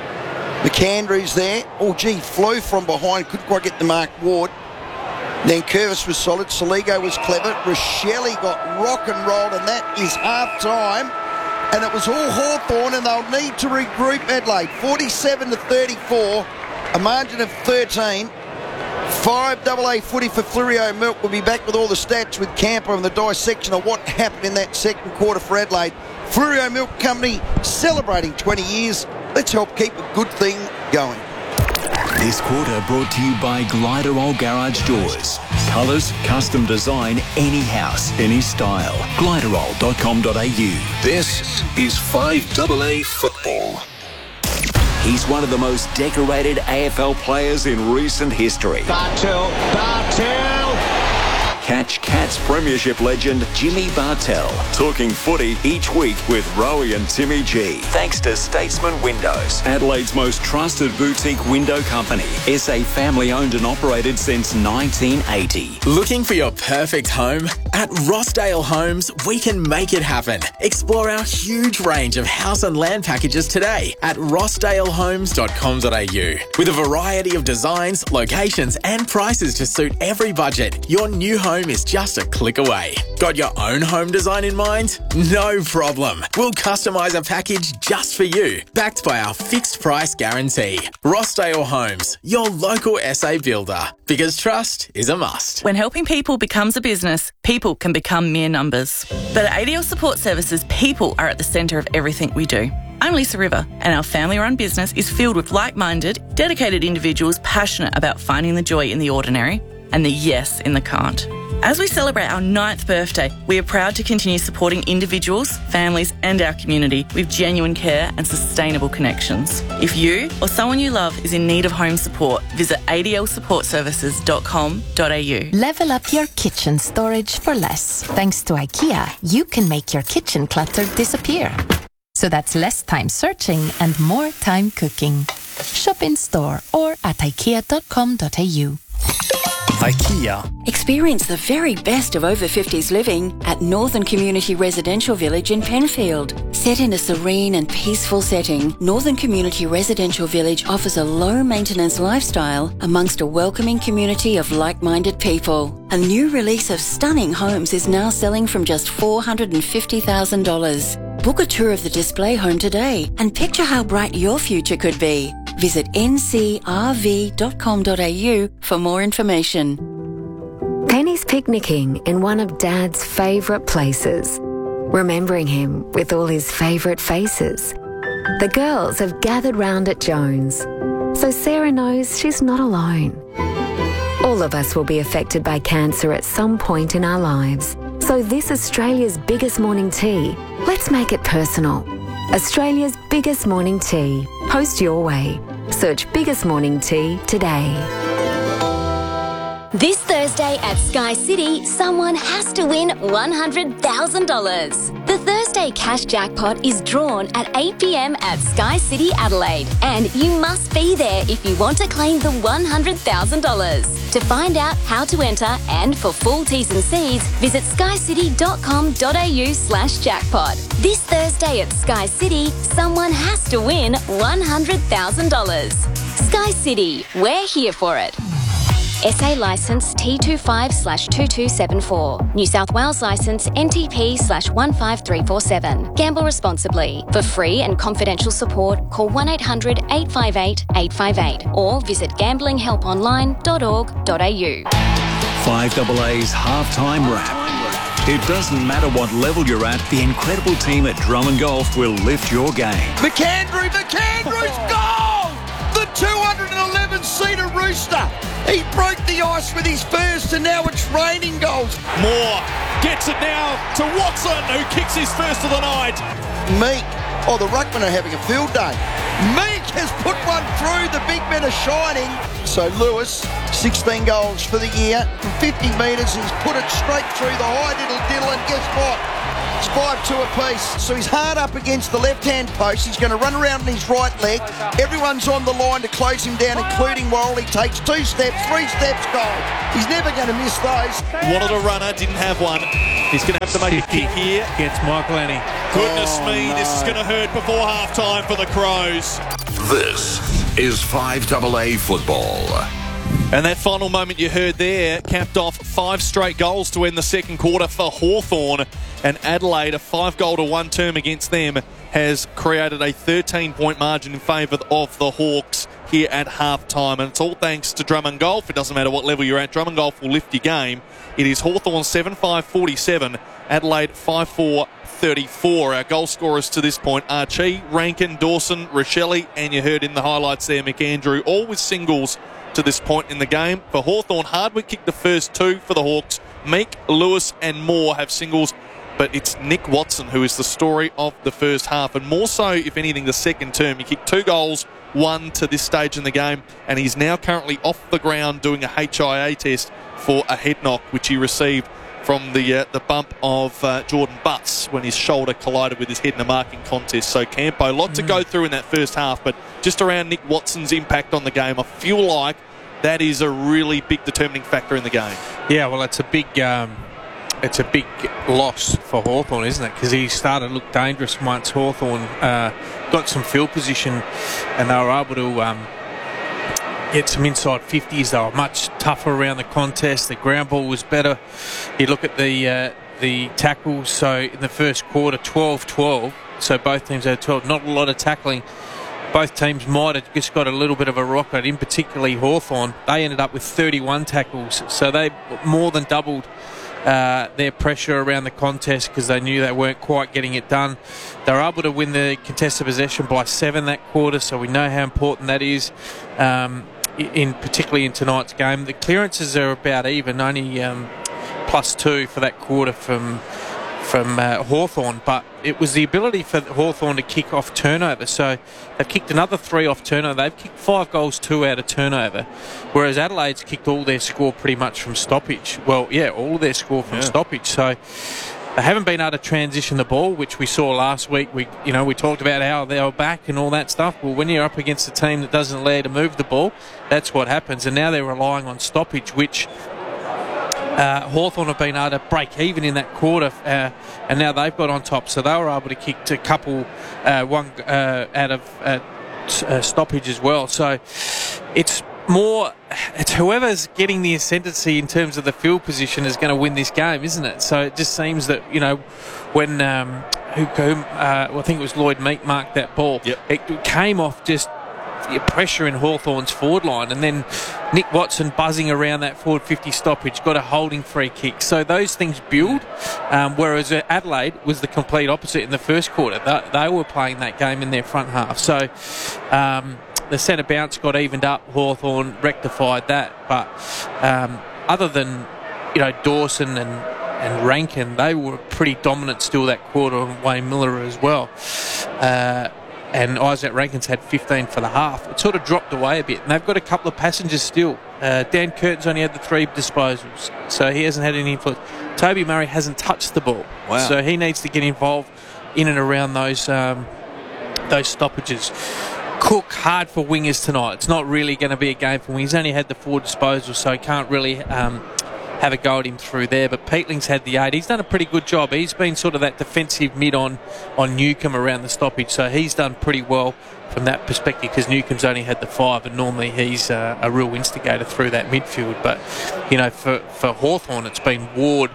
McAndrews there. Oh, gee, Flew from behind. Couldn't quite get the mark. Ward. Then Curvis was solid. Soligo was clever. Rochelle got rock and rolled, and that is half time. And it was all Hawthorn, and they'll need to regroup Adelaide. forty-seven to thirty-four, a margin of thirteen. Five double A footy for Fleurieu Milk. We'll be back with all the stats with Camper and the dissection of what happened in that second quarter for Adelaide. Fleurieu Milk Company celebrating twenty years. Let's help keep a good thing going. This quarter brought to you by Gliderol Garage Doors. Colours, custom design, any house, any style. Gliderol dot com dot a u. This is five double A football. He's one of the most decorated A F L players in recent history. Bartel, Bartel! Catch Cats Premiership legend Jimmy Bartel talking footy each week with Rowie and Timmy G. Thanks to Statesman Windows, Adelaide's most trusted boutique window company. S A family owned and operated since nineteen eighty. Looking for your perfect home? At Rossdale Homes, we can make it happen. Explore our huge range of house and land packages today at rossdale homes dot com dot a u. With a variety of designs, locations and prices to suit every budget, your new home is just a click away. Got your own home design in mind? No problem. We'll customise a package just for you, backed by our fixed price guarantee. Rossdale Homes, your local S A builder, because trust is a must. When helping people becomes a business, people can become mere numbers. But at A D L Support Services, people are at the centre of everything we do. I'm Lisa River, and our family-run business is filled with like-minded, dedicated individuals passionate about finding the joy in the ordinary and the yes in the can't. As we celebrate our ninth birthday, we are proud to continue supporting individuals, families and our community with genuine care and sustainable connections. If you or someone you love is in need of home support, visit a d l support services dot com dot a u. Level up your kitchen storage for less. Thanks to IKEA, you can make your kitchen clutter disappear. So that's less time searching and more time cooking. Shop in store or at ikea dot com dot a u. IKEA. Experience the very best of over fifties living at Northern Community Residential Village in Penfield. Set in a serene and peaceful setting, Northern Community Residential Village offers a low-maintenance lifestyle amongst a welcoming community of like-minded people. A new release of stunning homes is now selling from just four hundred fifty thousand dollars. Book a tour of the display home today and picture how bright your future could be. Visit n c r v dot com dot a u for more information. Penny's picnicking in one of Dad's favourite places, remembering him with all his favourite faces. The girls have gathered round at Jones, so Sarah knows she's not alone. All of us will be affected by cancer at some point in our lives. So this Australia's biggest morning tea, let's make it personal. Australia's biggest morning tea. Post your way. Search Biggest Morning Tea today. This Thursday at Sky City, someone has to win one hundred thousand dollars. The Thursday cash jackpot is drawn at eight p m at Sky City Adelaide, and you must be there if you want to claim the one hundred thousand dollars. To find out how to enter and for full T's and C's, visit skycity dot com dot a u slash jackpot. This Thursday at Sky City, someone has to win one hundred thousand dollars. Sky City, we're here for it. S A licence T twenty-five slash two two seven four. New South Wales licence N T P slash one five three four seven. Gamble responsibly. For free and confidential support, call one eight hundred eight five eight eight five eight or visit gambling help online dot org dot a u. five A A's halftime wrap. It doesn't matter what level you're at, the incredible team at Drummond Golf will lift your game. McAndrew, McAndrew's goal! The two hundred eleven seater Rooster. He broke the ice with his first, and now it's raining goals. Moore gets it now to Watson, who kicks his first of the night. Meek. Oh, the Ruckmen are having a field day. Meek has put one through. The big men are shining. So Lewis, sixteen goals for the year. From fifty metres, he's put it straight through the high diddle diddle, and guess what? It's five two apiece. So he's hard up against the left-hand post. He's going to run around on his right leg. Everyone's on the line to close him down, including Worrell. He takes two steps, three steps, goal. He's never going to miss those. Wanted a runner, didn't have one. He's going to have to make a kick here. Against Michael Annie. Goodness Oh, me, no. this is going to hurt before half-time for the Crows. This is five A A football. And that final moment you heard there capped off five straight goals to end the second quarter for Hawthorn. And Adelaide, a five-goal to one term against them, has created a thirteen-point margin in favour of the Hawks here at half-time. And it's all thanks to Drummond Golf. It doesn't matter what level you're at. Drummond Golf will lift your game. It is Hawthorn seven five forty-seven, Adelaide five four thirty-four. Our goal scorers to this point are Chi, Rankin, Dawson, Rochelle, and you heard in the highlights there McAndrew, all with singles to this point in the game. For Hawthorn, Hardwick kicked the first two for the Hawks. Meek, Lewis and Moore have singles, but it's Nick Watson who is the story of the first half, and more so, if anything, the second term. He kicked two goals, one to this stage in the game, and he's now currently off the ground doing a H I A test for a head knock, which he received from the uh, the bump of uh, Jordan Butts when his shoulder collided with his head in a marking contest. So Campo, a lot to go through in that first half, but just around Nick Watson's impact on the game, I feel like that is a really big determining factor in the game. Yeah, well, it's a big, um, it's a big loss for Hawthorn, isn't it? Because he started to look dangerous once Hawthorn uh, got some field position, and they were able to um, get some inside fifties. They were much tougher around the contest. The ground ball was better. You look at the uh, the tackles. So in the first quarter, twelve twelve. So both teams had twelve. Not a lot of tackling. Both teams might have just got a little bit of a rocket, in particularly Hawthorn. They ended up with thirty-one tackles. So they more than doubled uh, their pressure around the contest because they knew they weren't quite getting it done. They were able to win the contested possession by seven that quarter, so we know how important that is. Um, in particularly in tonight's game, the clearances are about even, only um, plus two for that quarter from from uh, Hawthorn, but it was the ability for Hawthorn to kick off turnover. So they've kicked another three off turnover. They've kicked five goals, two out of turnover, whereas Adelaide's kicked all their score pretty much from stoppage. Well, yeah, all their score from yeah. stoppage. So they haven't been able to transition the ball, which we saw last week. We, you know, we talked about how they were back and all that stuff. Well, when you're up against a team that doesn't allow you to move the ball, that's what happens. And now they're relying on stoppage, which uh, Hawthorn have been able to break even in that quarter, uh, and now they've got on top. So they were able to kick a couple, uh, one uh, out of uh, t- uh, stoppage as well. So it's more, it's whoever's getting the ascendancy in terms of the field position is going to win this game, isn't it? So it just seems that, you know, when um, who, who uh, well, I think it was Lloyd Meek marked that ball, yep. it came off just pressure in Hawthorn's forward line, and then Nick Watson buzzing around that forward fifty stoppage, got a holding free kick. So those things build, um, whereas Adelaide was the complete opposite in the first quarter. They, they were playing that game in their front half. So um, the centre bounce got evened up. Hawthorn rectified that, but um, other than, you know, Dawson and and Rankin, they were pretty dominant still that quarter, and Wayne Miller as well. Uh, and Isaac Rankin's had fifteen for the half. It sort of dropped away a bit, and they've got a couple of passengers still. Uh, Dan Curtin's only had the three disposals, so he hasn't had any influence. Toby Murray hasn't touched the ball, wow. so he needs to get involved in and around those um, those stoppages. Cook, hard for wingers tonight. It's not really going to be a game for wingers. He's only had the four disposals, so he can't really um, have a go at him through there. But Peatling's had the eight. He's done a pretty good job. He's been sort of that defensive mid on, on Newcomb around the stoppage, so he's done pretty well from that perspective, because Newcomb's only had the five, and normally he's uh, a real instigator through that midfield. But, you know, for, for Hawthorn, it's been Ward,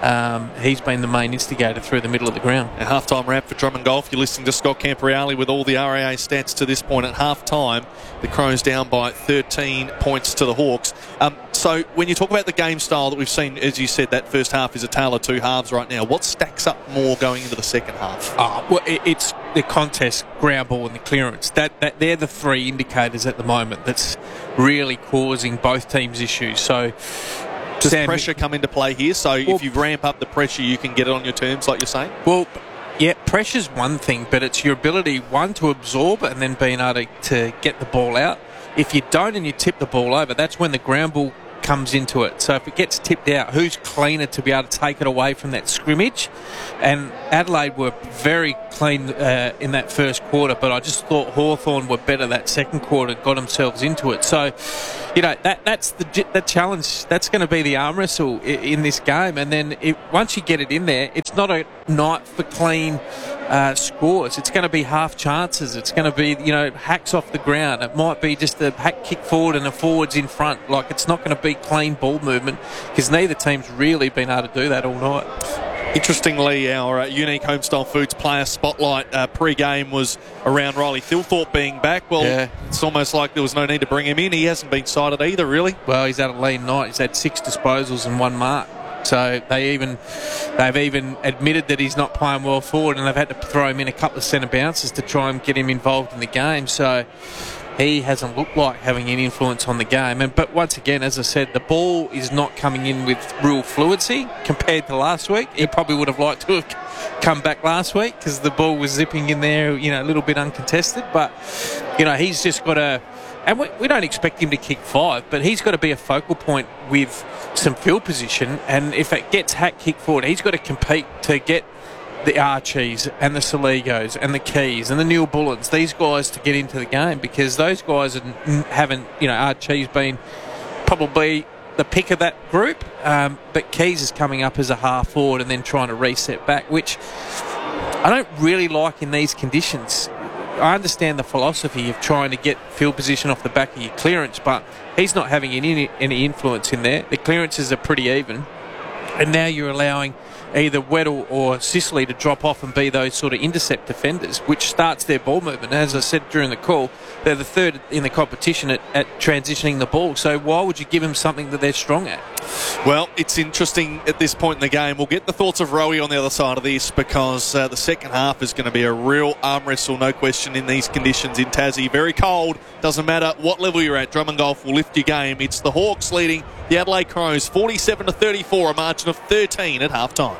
um, he's been the main instigator through the middle of the ground. A half-time wrap for Drummond Golf. You're listening to Scott Camporeale with all the R A A stats to this point. At half-time, the Crows down by thirteen points to the Hawks. Um, so when you talk about the game style that we've seen, as you said, that first half is a tale of two halves right now. What stacks up more going into the second half? Oh, well, it, it's the contest, ground ball and the clearance. That, that They're the three indicators at the moment that's really causing both teams issues. So does Sam, pressure come into play here? So well, if you ramp up the pressure, you can get it on your terms, like you're saying? Well, yeah, pressure's one thing, but it's your ability, one, to absorb and then being able to, to get the ball out. If you don't and you tip the ball over, that's when the ground ball comes into it. So if it gets tipped out, who's cleaner to be able to take it away from that scrimmage? And Adelaide were very clean uh, in that first quarter, but I just thought Hawthorn were better that second quarter, got themselves into it. So, you know, that that's the the challenge. That's going to be the arm wrestle in, in this game. And then it, once you get it in there, it's not a night for clean uh, scores. It's going to be half chances. It's going to be, you know, hacks off the ground. It might be just a hack kick forward and a forwards in front. Like, it's not going to be clean ball movement because neither team's really been able to do that all night. Interestingly, our uh, unique Homestyle Foods player spotlight uh, pre-game was around Riley Thilthorpe being back. Well, yeah. It's almost like there was no need to bring him in. He hasn't been cited either, really. Well, he's had a lean night. He's had six disposals and one mark. So they even, they've even admitted that he's not playing well forward, and they've had to throw him in a couple of centre bounces to try and get him involved in the game. So he hasn't looked like having any influence on the game. And but once again, as I said, the ball is not coming in with real fluency compared to last week. He probably would have liked to have come back last week because the ball was zipping in there, you know, a little bit uncontested. But, you know, he's just got to... And we, we don't expect him to kick five, but he's got to be a focal point with some field position. And if it gets hack kick forward, he's got to compete to get the Archies and the Saligos and the Keys and the Neil Bullens, these guys to get into the game, because those guys haven't, you know, Archie's been probably the pick of that group, um, but Keys is coming up as a half forward and then trying to reset back, which I don't really like in these conditions. I understand the philosophy of trying to get field position off the back of your clearance, but he's not having any any influence in there. The clearances are pretty even, and now you're allowing either Weddle or Sicily to drop off and be those sort of intercept defenders, which starts their ball movement. As I said during the call, they're the third in the competition at, at transitioning the ball. So why would you give them something that they're strong at? Well, it's interesting at this point in the game. We'll get the thoughts of Rowie on the other side of this, because uh, the second half is going to be a real arm wrestle, no question, in these conditions in Tassie. Very cold. Doesn't matter what level you're at. Drummond Golf will lift your game. It's the Hawks leading the Adelaide Crows forty-seven to thirty-four, a margin of thirteen at halftime.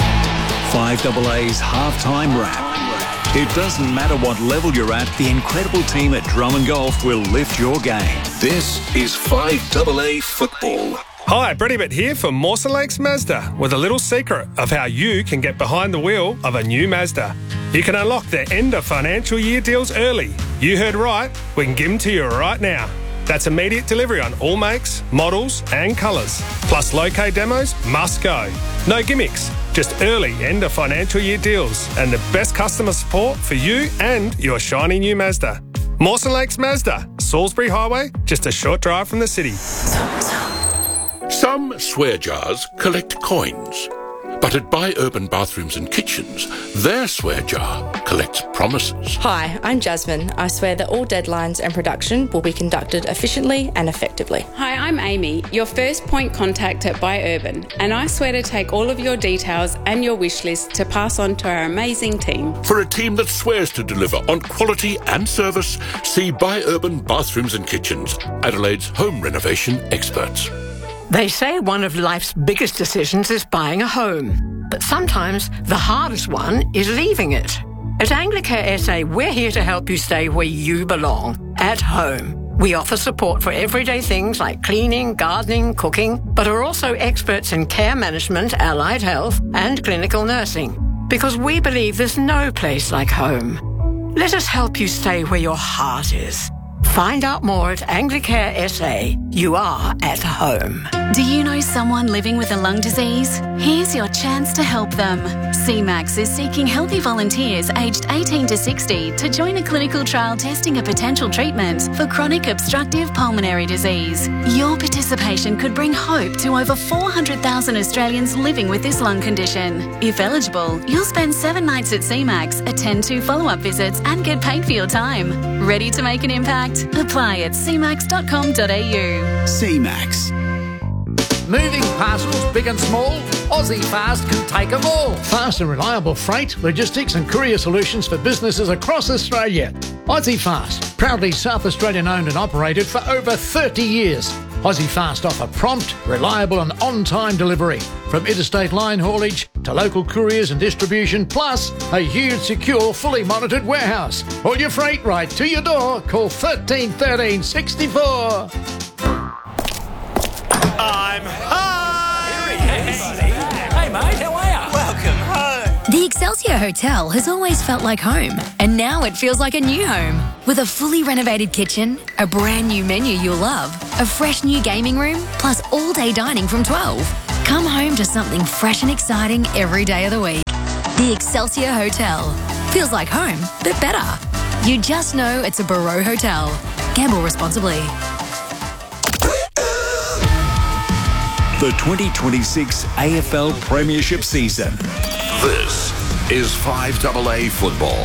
five A A's halftime wrap. It doesn't matter what level you're at, the incredible team at Drummond Golf will lift your game. This is five A A football. Hi, Brett Hibbert here for Mawson Lakes Mazda with a little secret of how you can get behind the wheel of a new Mazda. You can unlock their end of financial year deals early. You heard right, we can give them to you right now. That's immediate delivery on all makes, models and colours. Plus low-K demos must go. No gimmicks, just early end of financial year deals and the best customer support for you and your shiny new Mazda. Mawson Lakes Mazda, Salisbury Highway, just a short drive from the city. Some swear jars collect coins, but at Buy Urban Bathrooms and Kitchens, their swear jar collects promises. Hi, I'm Jasmine. I swear that all deadlines and production will be conducted efficiently and effectively. Hi, I'm Amy, your first point contact at Buy Urban, and I swear to take all of your details and your wish list to pass on to our amazing team. For a team that swears to deliver on quality and service, see Buy Urban Bathrooms and Kitchens, Adelaide's home renovation experts. They say one of life's biggest decisions is buying a home, but sometimes the hardest one is leaving it. At Anglicare S A, we're here to help you stay where you belong, at home. We offer support for everyday things like cleaning, gardening, cooking, but are also experts in care management, allied health, and clinical nursing, because we believe there's no place like home. Let us help you stay where your heart is. Find out more at Anglicare S A. You are at home. Do you know someone living with a lung disease? Here's your chance to help them. C MAX is seeking healthy volunteers aged eighteen to sixty to join a clinical trial testing a potential treatment for chronic obstructive pulmonary disease. Your participation could bring hope to over four hundred thousand Australians living with this lung condition. If eligible, you'll spend seven nights at C MAX, attend two follow-up visits and get paid for your time. Ready to make an impact? Apply at c max dot com dot a u. C MAX. Moving parcels, big and small, Aussie Fast can take them all. Fast and reliable freight, logistics and courier solutions for businesses across Australia. Aussie Fast, proudly South Australian owned and operated for over thirty years. Aussie Fast offer prompt, reliable and on-time delivery. From interstate line haulage to local couriers and distribution, plus a huge, secure, fully monitored warehouse. All your freight right to your door. Call thirteen thirteen sixty-four. I'm home! Here he is. Hey, mate, how are you? Welcome home. The Excelsior Hotel has always felt like home, and now it feels like a new home. With a fully renovated kitchen, a brand new menu you'll love, a fresh new gaming room, plus all-day dining from twelve. Come home to something fresh and exciting every day of the week. The Excelsior Hotel. Feels like home, but better. You just know it's a Barreau Hotel. Gamble responsibly. The twenty twenty-six A F L Premiership season. This is five double A football.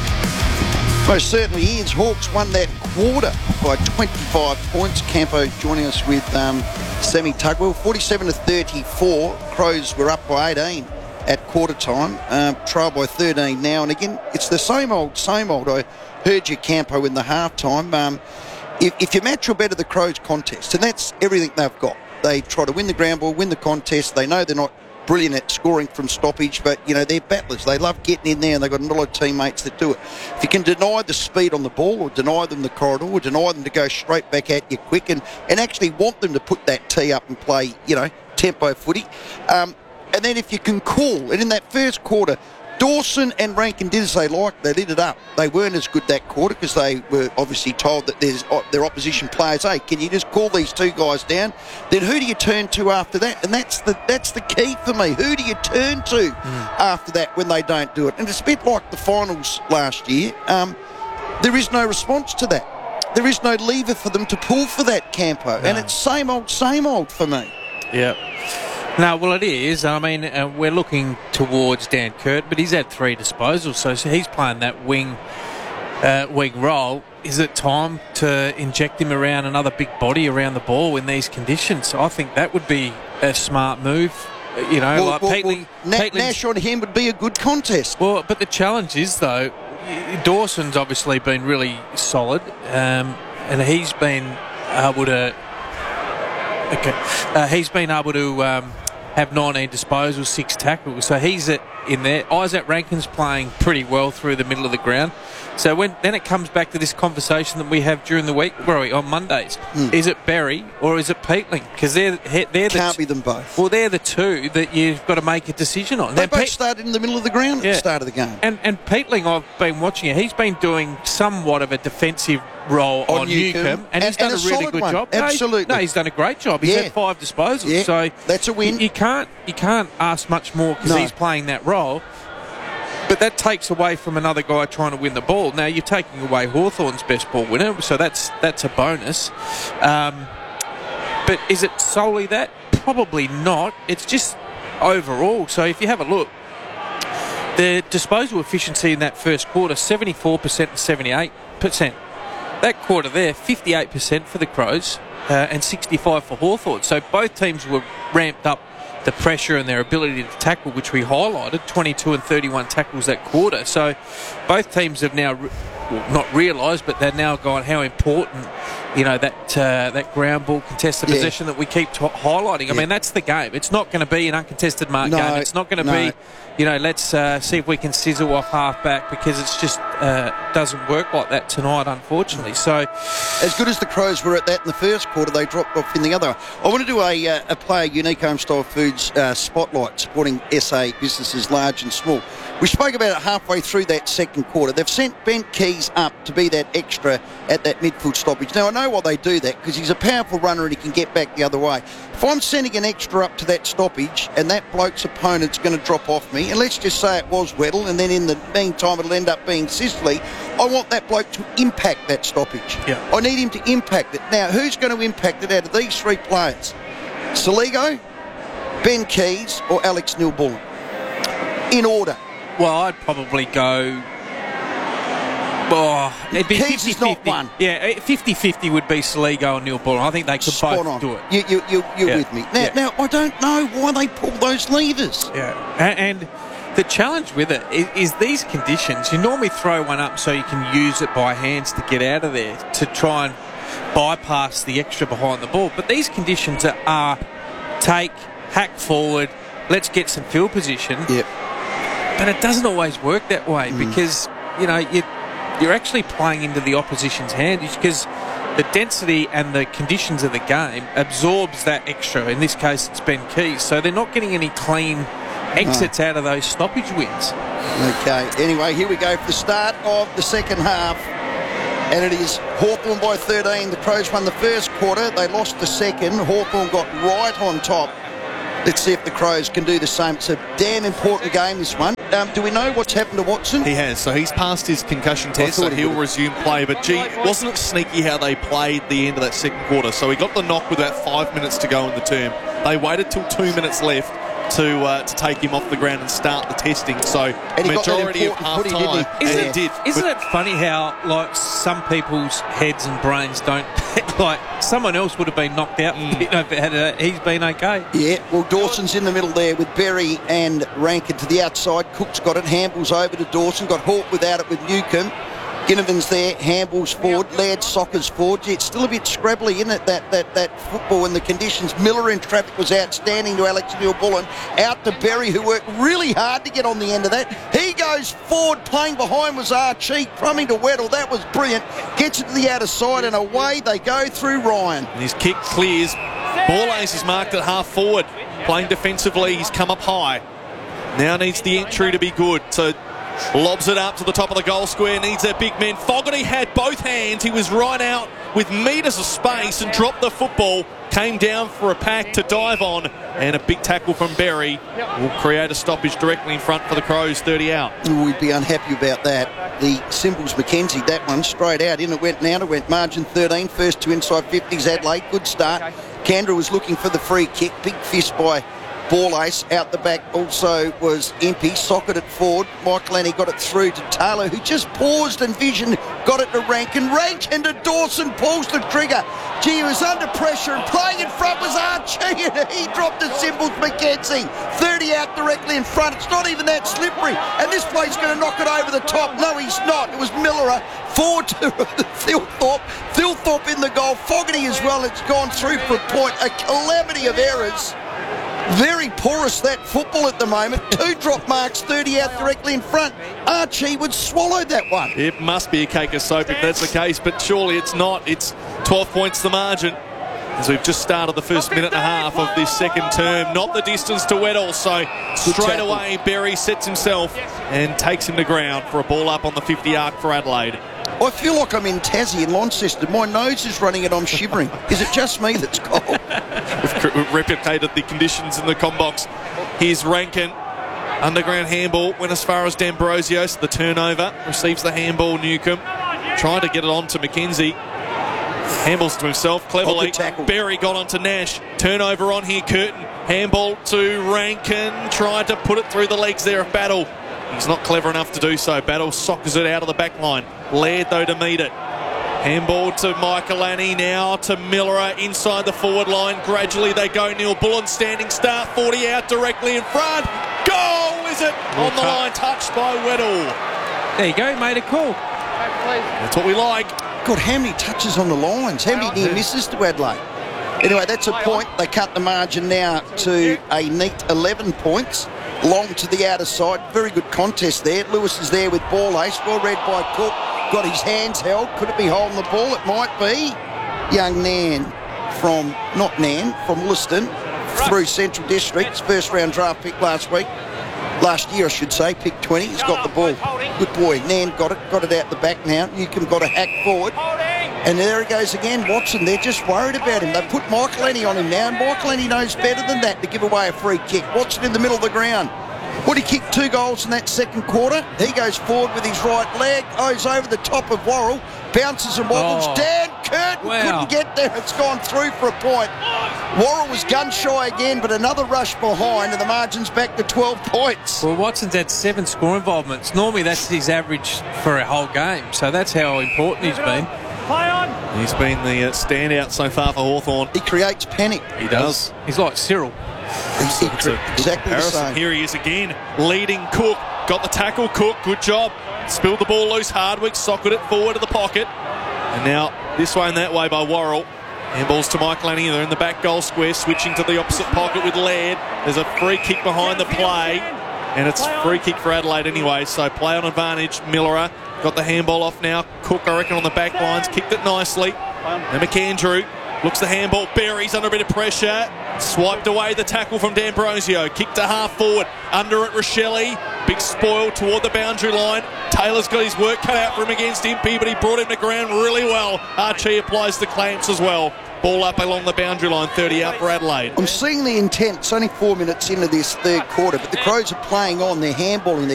Most certainly is. Hawks won that quarter by twenty-five points. Campo joining us with um, Sammy Tugwell. forty-seven to thirty-four. Crows were up by eighteen at quarter time. Um, trail by thirteen now. And again, it's the same old, same old. I heard you, Campo, in the halftime. Um, if, if you match or better the Crows contest, and that's everything they've got. They try to win the ground ball, win the contest. They know they're not brilliant at scoring from stoppage, but, you know, they're battlers. They love getting in there, and they've got a lot of teammates that do it. If you can deny the speed on the ball or deny them the corridor or deny them to go straight back at you quick and, and actually want them to put that tee up and play, you know, tempo footy. Um, and then if you can call, and in that first quarter, Dawson and Rankin did as they liked. They lit it up. They weren't as good that quarter because they were obviously told that there's their opposition players, hey, can you just call these two guys down? Then who do you turn to after that? And that's the that's the key for me. Who do you turn to mm. after that when they don't do it? And it's a bit like the finals last year. Um, there is no response to that. There is no lever for them to pull for that, Campo. No. And it's same old, same old for me. Yeah. No, well, it is. I mean, uh, we're looking towards Dan Kurt, but he's had three disposals, so, so he's playing that wing uh, wing role. Is it time to inject him around another big body around the ball in these conditions? I think that would be a smart move. You know, well, like well, Peatling, well, Na- Nash on him would be a good contest. Well, but the challenge is, though, Dawson's obviously been really solid, um, and he's been able to. Okay, uh, he's been able to. Um, have nineteen disposals, six tackles. So he's at, in there. Isaac Rankin's playing pretty well through the middle of the ground. So when then it comes back to this conversation that we have during the week, where are we, on Mondays? Mm. Is it Berry or is it Peatling? Because they're, they're the Can't t- be them both. Well, they're the two that you've got to make a decision on. They now, both Pe- started in the middle of the ground at yeah. the start of the game. And, and Peatling, I've been watching it. He's been doing somewhat of a defensive role on, on Newcombe, and, and he's done and a, a really good one. job. Absolutely. No, no, he's done a great job. He's yeah. had five disposals. Yeah. So that's a win. You, you can't you can't ask much more because no. he's playing that role. But that takes away from another guy trying to win the ball. Now you're taking away Hawthorn's best ball winner, so that's that's a bonus. Um, but is it solely that? Probably not. It's just overall. So if you have a look, the disposal efficiency in that first quarter, seventy-four percent and seventy-eight percent. That quarter there, fifty-eight percent for the Crows uh, and sixty-five for Hawthorn. So both teams were ramped up the pressure and their ability to tackle, which we highlighted, twenty-two and thirty-one tackles that quarter. So both teams have now, re- well, not realised, but they're now gone how important, you know, that uh, that ground ball contested yeah. possession that we keep t- highlighting. I yeah. mean, that's the game. It's not going to be an uncontested mark no, game. It's not going to no. be, you know, let's uh, see if we can sizzle off half back, because it's just uh, doesn't work like that tonight, unfortunately. So, as good as the Crows were at that in the first quarter, they dropped off in the other. I want to do a, uh, a player Unique Home Style Foods uh, spotlight supporting S A businesses large and small. We spoke about it halfway through that second quarter. They've sent Ben Keys up to be that extra at that midfield stoppage. Now, I know why they do that, because he's a powerful runner and he can get back the other way. If I'm sending an extra up to that stoppage and that bloke's opponent's going to drop off me, and let's just say it was Weddle, and then in the meantime it'll end up being Sisley, I want that bloke to impact that stoppage. Yeah. I need him to impact it. Now, who's going to impact it out of these three players? Soligo, Ben Keys, or Alex Neil-Bullen? In order. Well, I'd probably go... Oh, it'd be Keys is not one. Yeah, fifty-fifty would be Soligo and Neil-Bullen. I think they could Spot both on. do it. You, you, you, you're Yeah. with me. Now, Yeah. now, I don't know why they pull those levers. Yeah, and, and the challenge with it is, is these conditions. You normally throw one up so you can use it by hands to get out of there to try and bypass the extra behind the ball. But these conditions are, are take, hack forward, let's get some field position. Yep. But it doesn't always work that way Mm. because, you know, you, you're actually playing into the opposition's hand because the density and the conditions of the game absorbs that extra. In this case, it's Ben Keys. So they're not getting any clean exits out of those stoppage wins. Okay, anyway, here we go for the start of the second half. And it is Hawthorn by thirteen. The Crows won the first quarter. They lost the second. Hawthorn got right on top. Let's see if the Crows can do the same. It's a damn important game, this one. Um, do we know what's happened to Watson? He has. So he's passed his concussion test, thought so he he'll would've. resume play. But, gee, wasn't it sneaky how they played the end of that second quarter? So he got the knock with about five minutes to go in the term. They waited till two minutes left to uh, to take him off the ground and start the testing. So And he got that majority of important footy, half-time, didn't he? and Yeah. he did. Isn't it funny how, like, some people's heads and brains don't... like, someone else would have been knocked out. Mm. You know, if it had a, he's been okay. Yeah, well, Dawson's in the middle there with Berry and Rankin to the outside. Cook's got it. Hamble's over to Dawson. Got Hawke without it with Newcomb. Ginnivan's there. Hamble's forward. Laird Soccer's forward. Yeah, it's still a bit scrabbly, isn't it, that, that, that football and the conditions. Miller in traffic was outstanding to Alex Neil-Bullen. Out to Berry, who worked really hard to get on the end of that. He goes forward. Playing behind was Archie. Crumbing to Weddle. That was brilliant. Gets it to the outer side, and away they go through Ryan. And his kick clears. Ball ace is marked at half forward. Playing defensively, he's come up high. Now needs the entry to be good. So lobs it up to the top of the goal square. Needs that big man. Fogarty had both hands. He was right out with metres of space and dropped the football. Came down for a pack to dive on. And a big tackle from Berry will create a stoppage directly in front for the Crows. thirty out. We'd be unhappy about that. The Symbols McKenzie, that one straight out. In it went and out it went. Margin thirteen. First to inside fifties. Adelaide. Good start. Canberra was looking for the free kick. Big fist by Ball ace. Out the back also was Impey. Socket it forward. Michael Annie got it through to Taylor, who just paused and vision. Got it to Rankin. Rankin to Dawson. Pulls the trigger. Gee, he was under pressure, and playing in front was Archie, and he dropped the Symbols McKenzie. thirty out directly in front. It's not even that slippery. And this play's going to knock it over the top. No, he's not. It was Miller. Forward to Thilthorpe. Thilthorpe in the goal. Fogarty as well. It's gone through for a point. A calamity of errors. Very porous, that football at the moment. Two drop marks, thirty out directly in front. Archie would swallow that one. It must be a cake of soap if that's the case, but surely it's not. It's twelve points the margin. As we've just started the first minute and a half of this second term. Not the distance to Weddle, so straight away Berry sets himself and takes him to ground for a ball up on the fifty arc for Adelaide. I feel like I'm in Tassie in Launceston. My nose is running and I'm shivering. Is it just me that's cold? We've replicated the conditions in the combox. Here's Rankin. Underground handball. Went as far as D'Ambrosio. The turnover. Receives the handball, Newcomb. Trying to get it on to McKenzie. Handballs to himself cleverly. Berry got onto Nash. Turnover on here, Curtin. Handball to Rankin. Tried to put it through the legs there of Battle. He's not clever enough to do so. Battle sockers it out of the back line. Laird, though, to meet it. Handball to Michael Annie, now to Miller inside the forward line. Gradually they go. Neil-Bullen standing start. forty out directly in front. Goal, is it? Well, on the line, touched by Weddle. There you go, made a call. That's what we like. God, how many touches on the lines? How many near misses to Adelaide? Anyway, that's a point. They cut the margin now to a neat eleven points. Long to the outer side. Very good contest there. Lewis is there with ball ace. Well read by Cook. Got his hands held. Could it be holding the ball? It might be. Young Nan from, not Nan, from Liston through Central District's first round draft pick last week. Last year, I should say. Pick twenty. He's got the ball. Good boy. Nan got it. Got it out the back now. Newcomb got a hack forward. And there he goes again, Watson. They're just worried about him. They put Michael Lenny on him now, and Michael Lenny knows better than that to give away a free kick. Watson in the middle of the ground. Would he kick two goals in that second quarter? He goes forward with his right leg, goes over the top of Worrell, bounces and wobbles. Oh. Dan Curtin Wow. couldn't get there. It's gone through for a point. Worrell was gun shy again, but another rush behind, and the margin's back to twelve points. Well, Watson's had seven score involvements. Normally that's his average for a whole game, so that's how important he's been. He's been the uh, standout so far for Hawthorn. He creates panic. He does. He's like Cyril. He's he, It's a exactly the comparison. same. Here he is again, leading Cook. Got the tackle, Cook. Good job. Spilled the ball loose. Hardwick socketed it forward to the pocket. And now this way and that way by Worrell. Handballs to Mike Lanny. They're in the back goal square, switching to the opposite pocket with Laird. There's a free kick behind the play. And it's free kick for Adelaide anyway. So play on advantage. Millerer got the handball off now. Cook, I reckon, on the back lines. Kicked it nicely. And McAndrew looks the handball. Buries under a bit of pressure. Swiped away the tackle from D'Ambrosio. Kicked to half forward. Under it, Rochelle. Big spoil toward the boundary line. Taylor's got his work cut out for him against Impey, but he brought him to ground really well. Archie applies the clamps as well. Ball up along the boundary line. thirty out for Adelaide. I'm seeing the intent. It's only four minutes into this third quarter, but the Crows are playing on. They're handballing. They're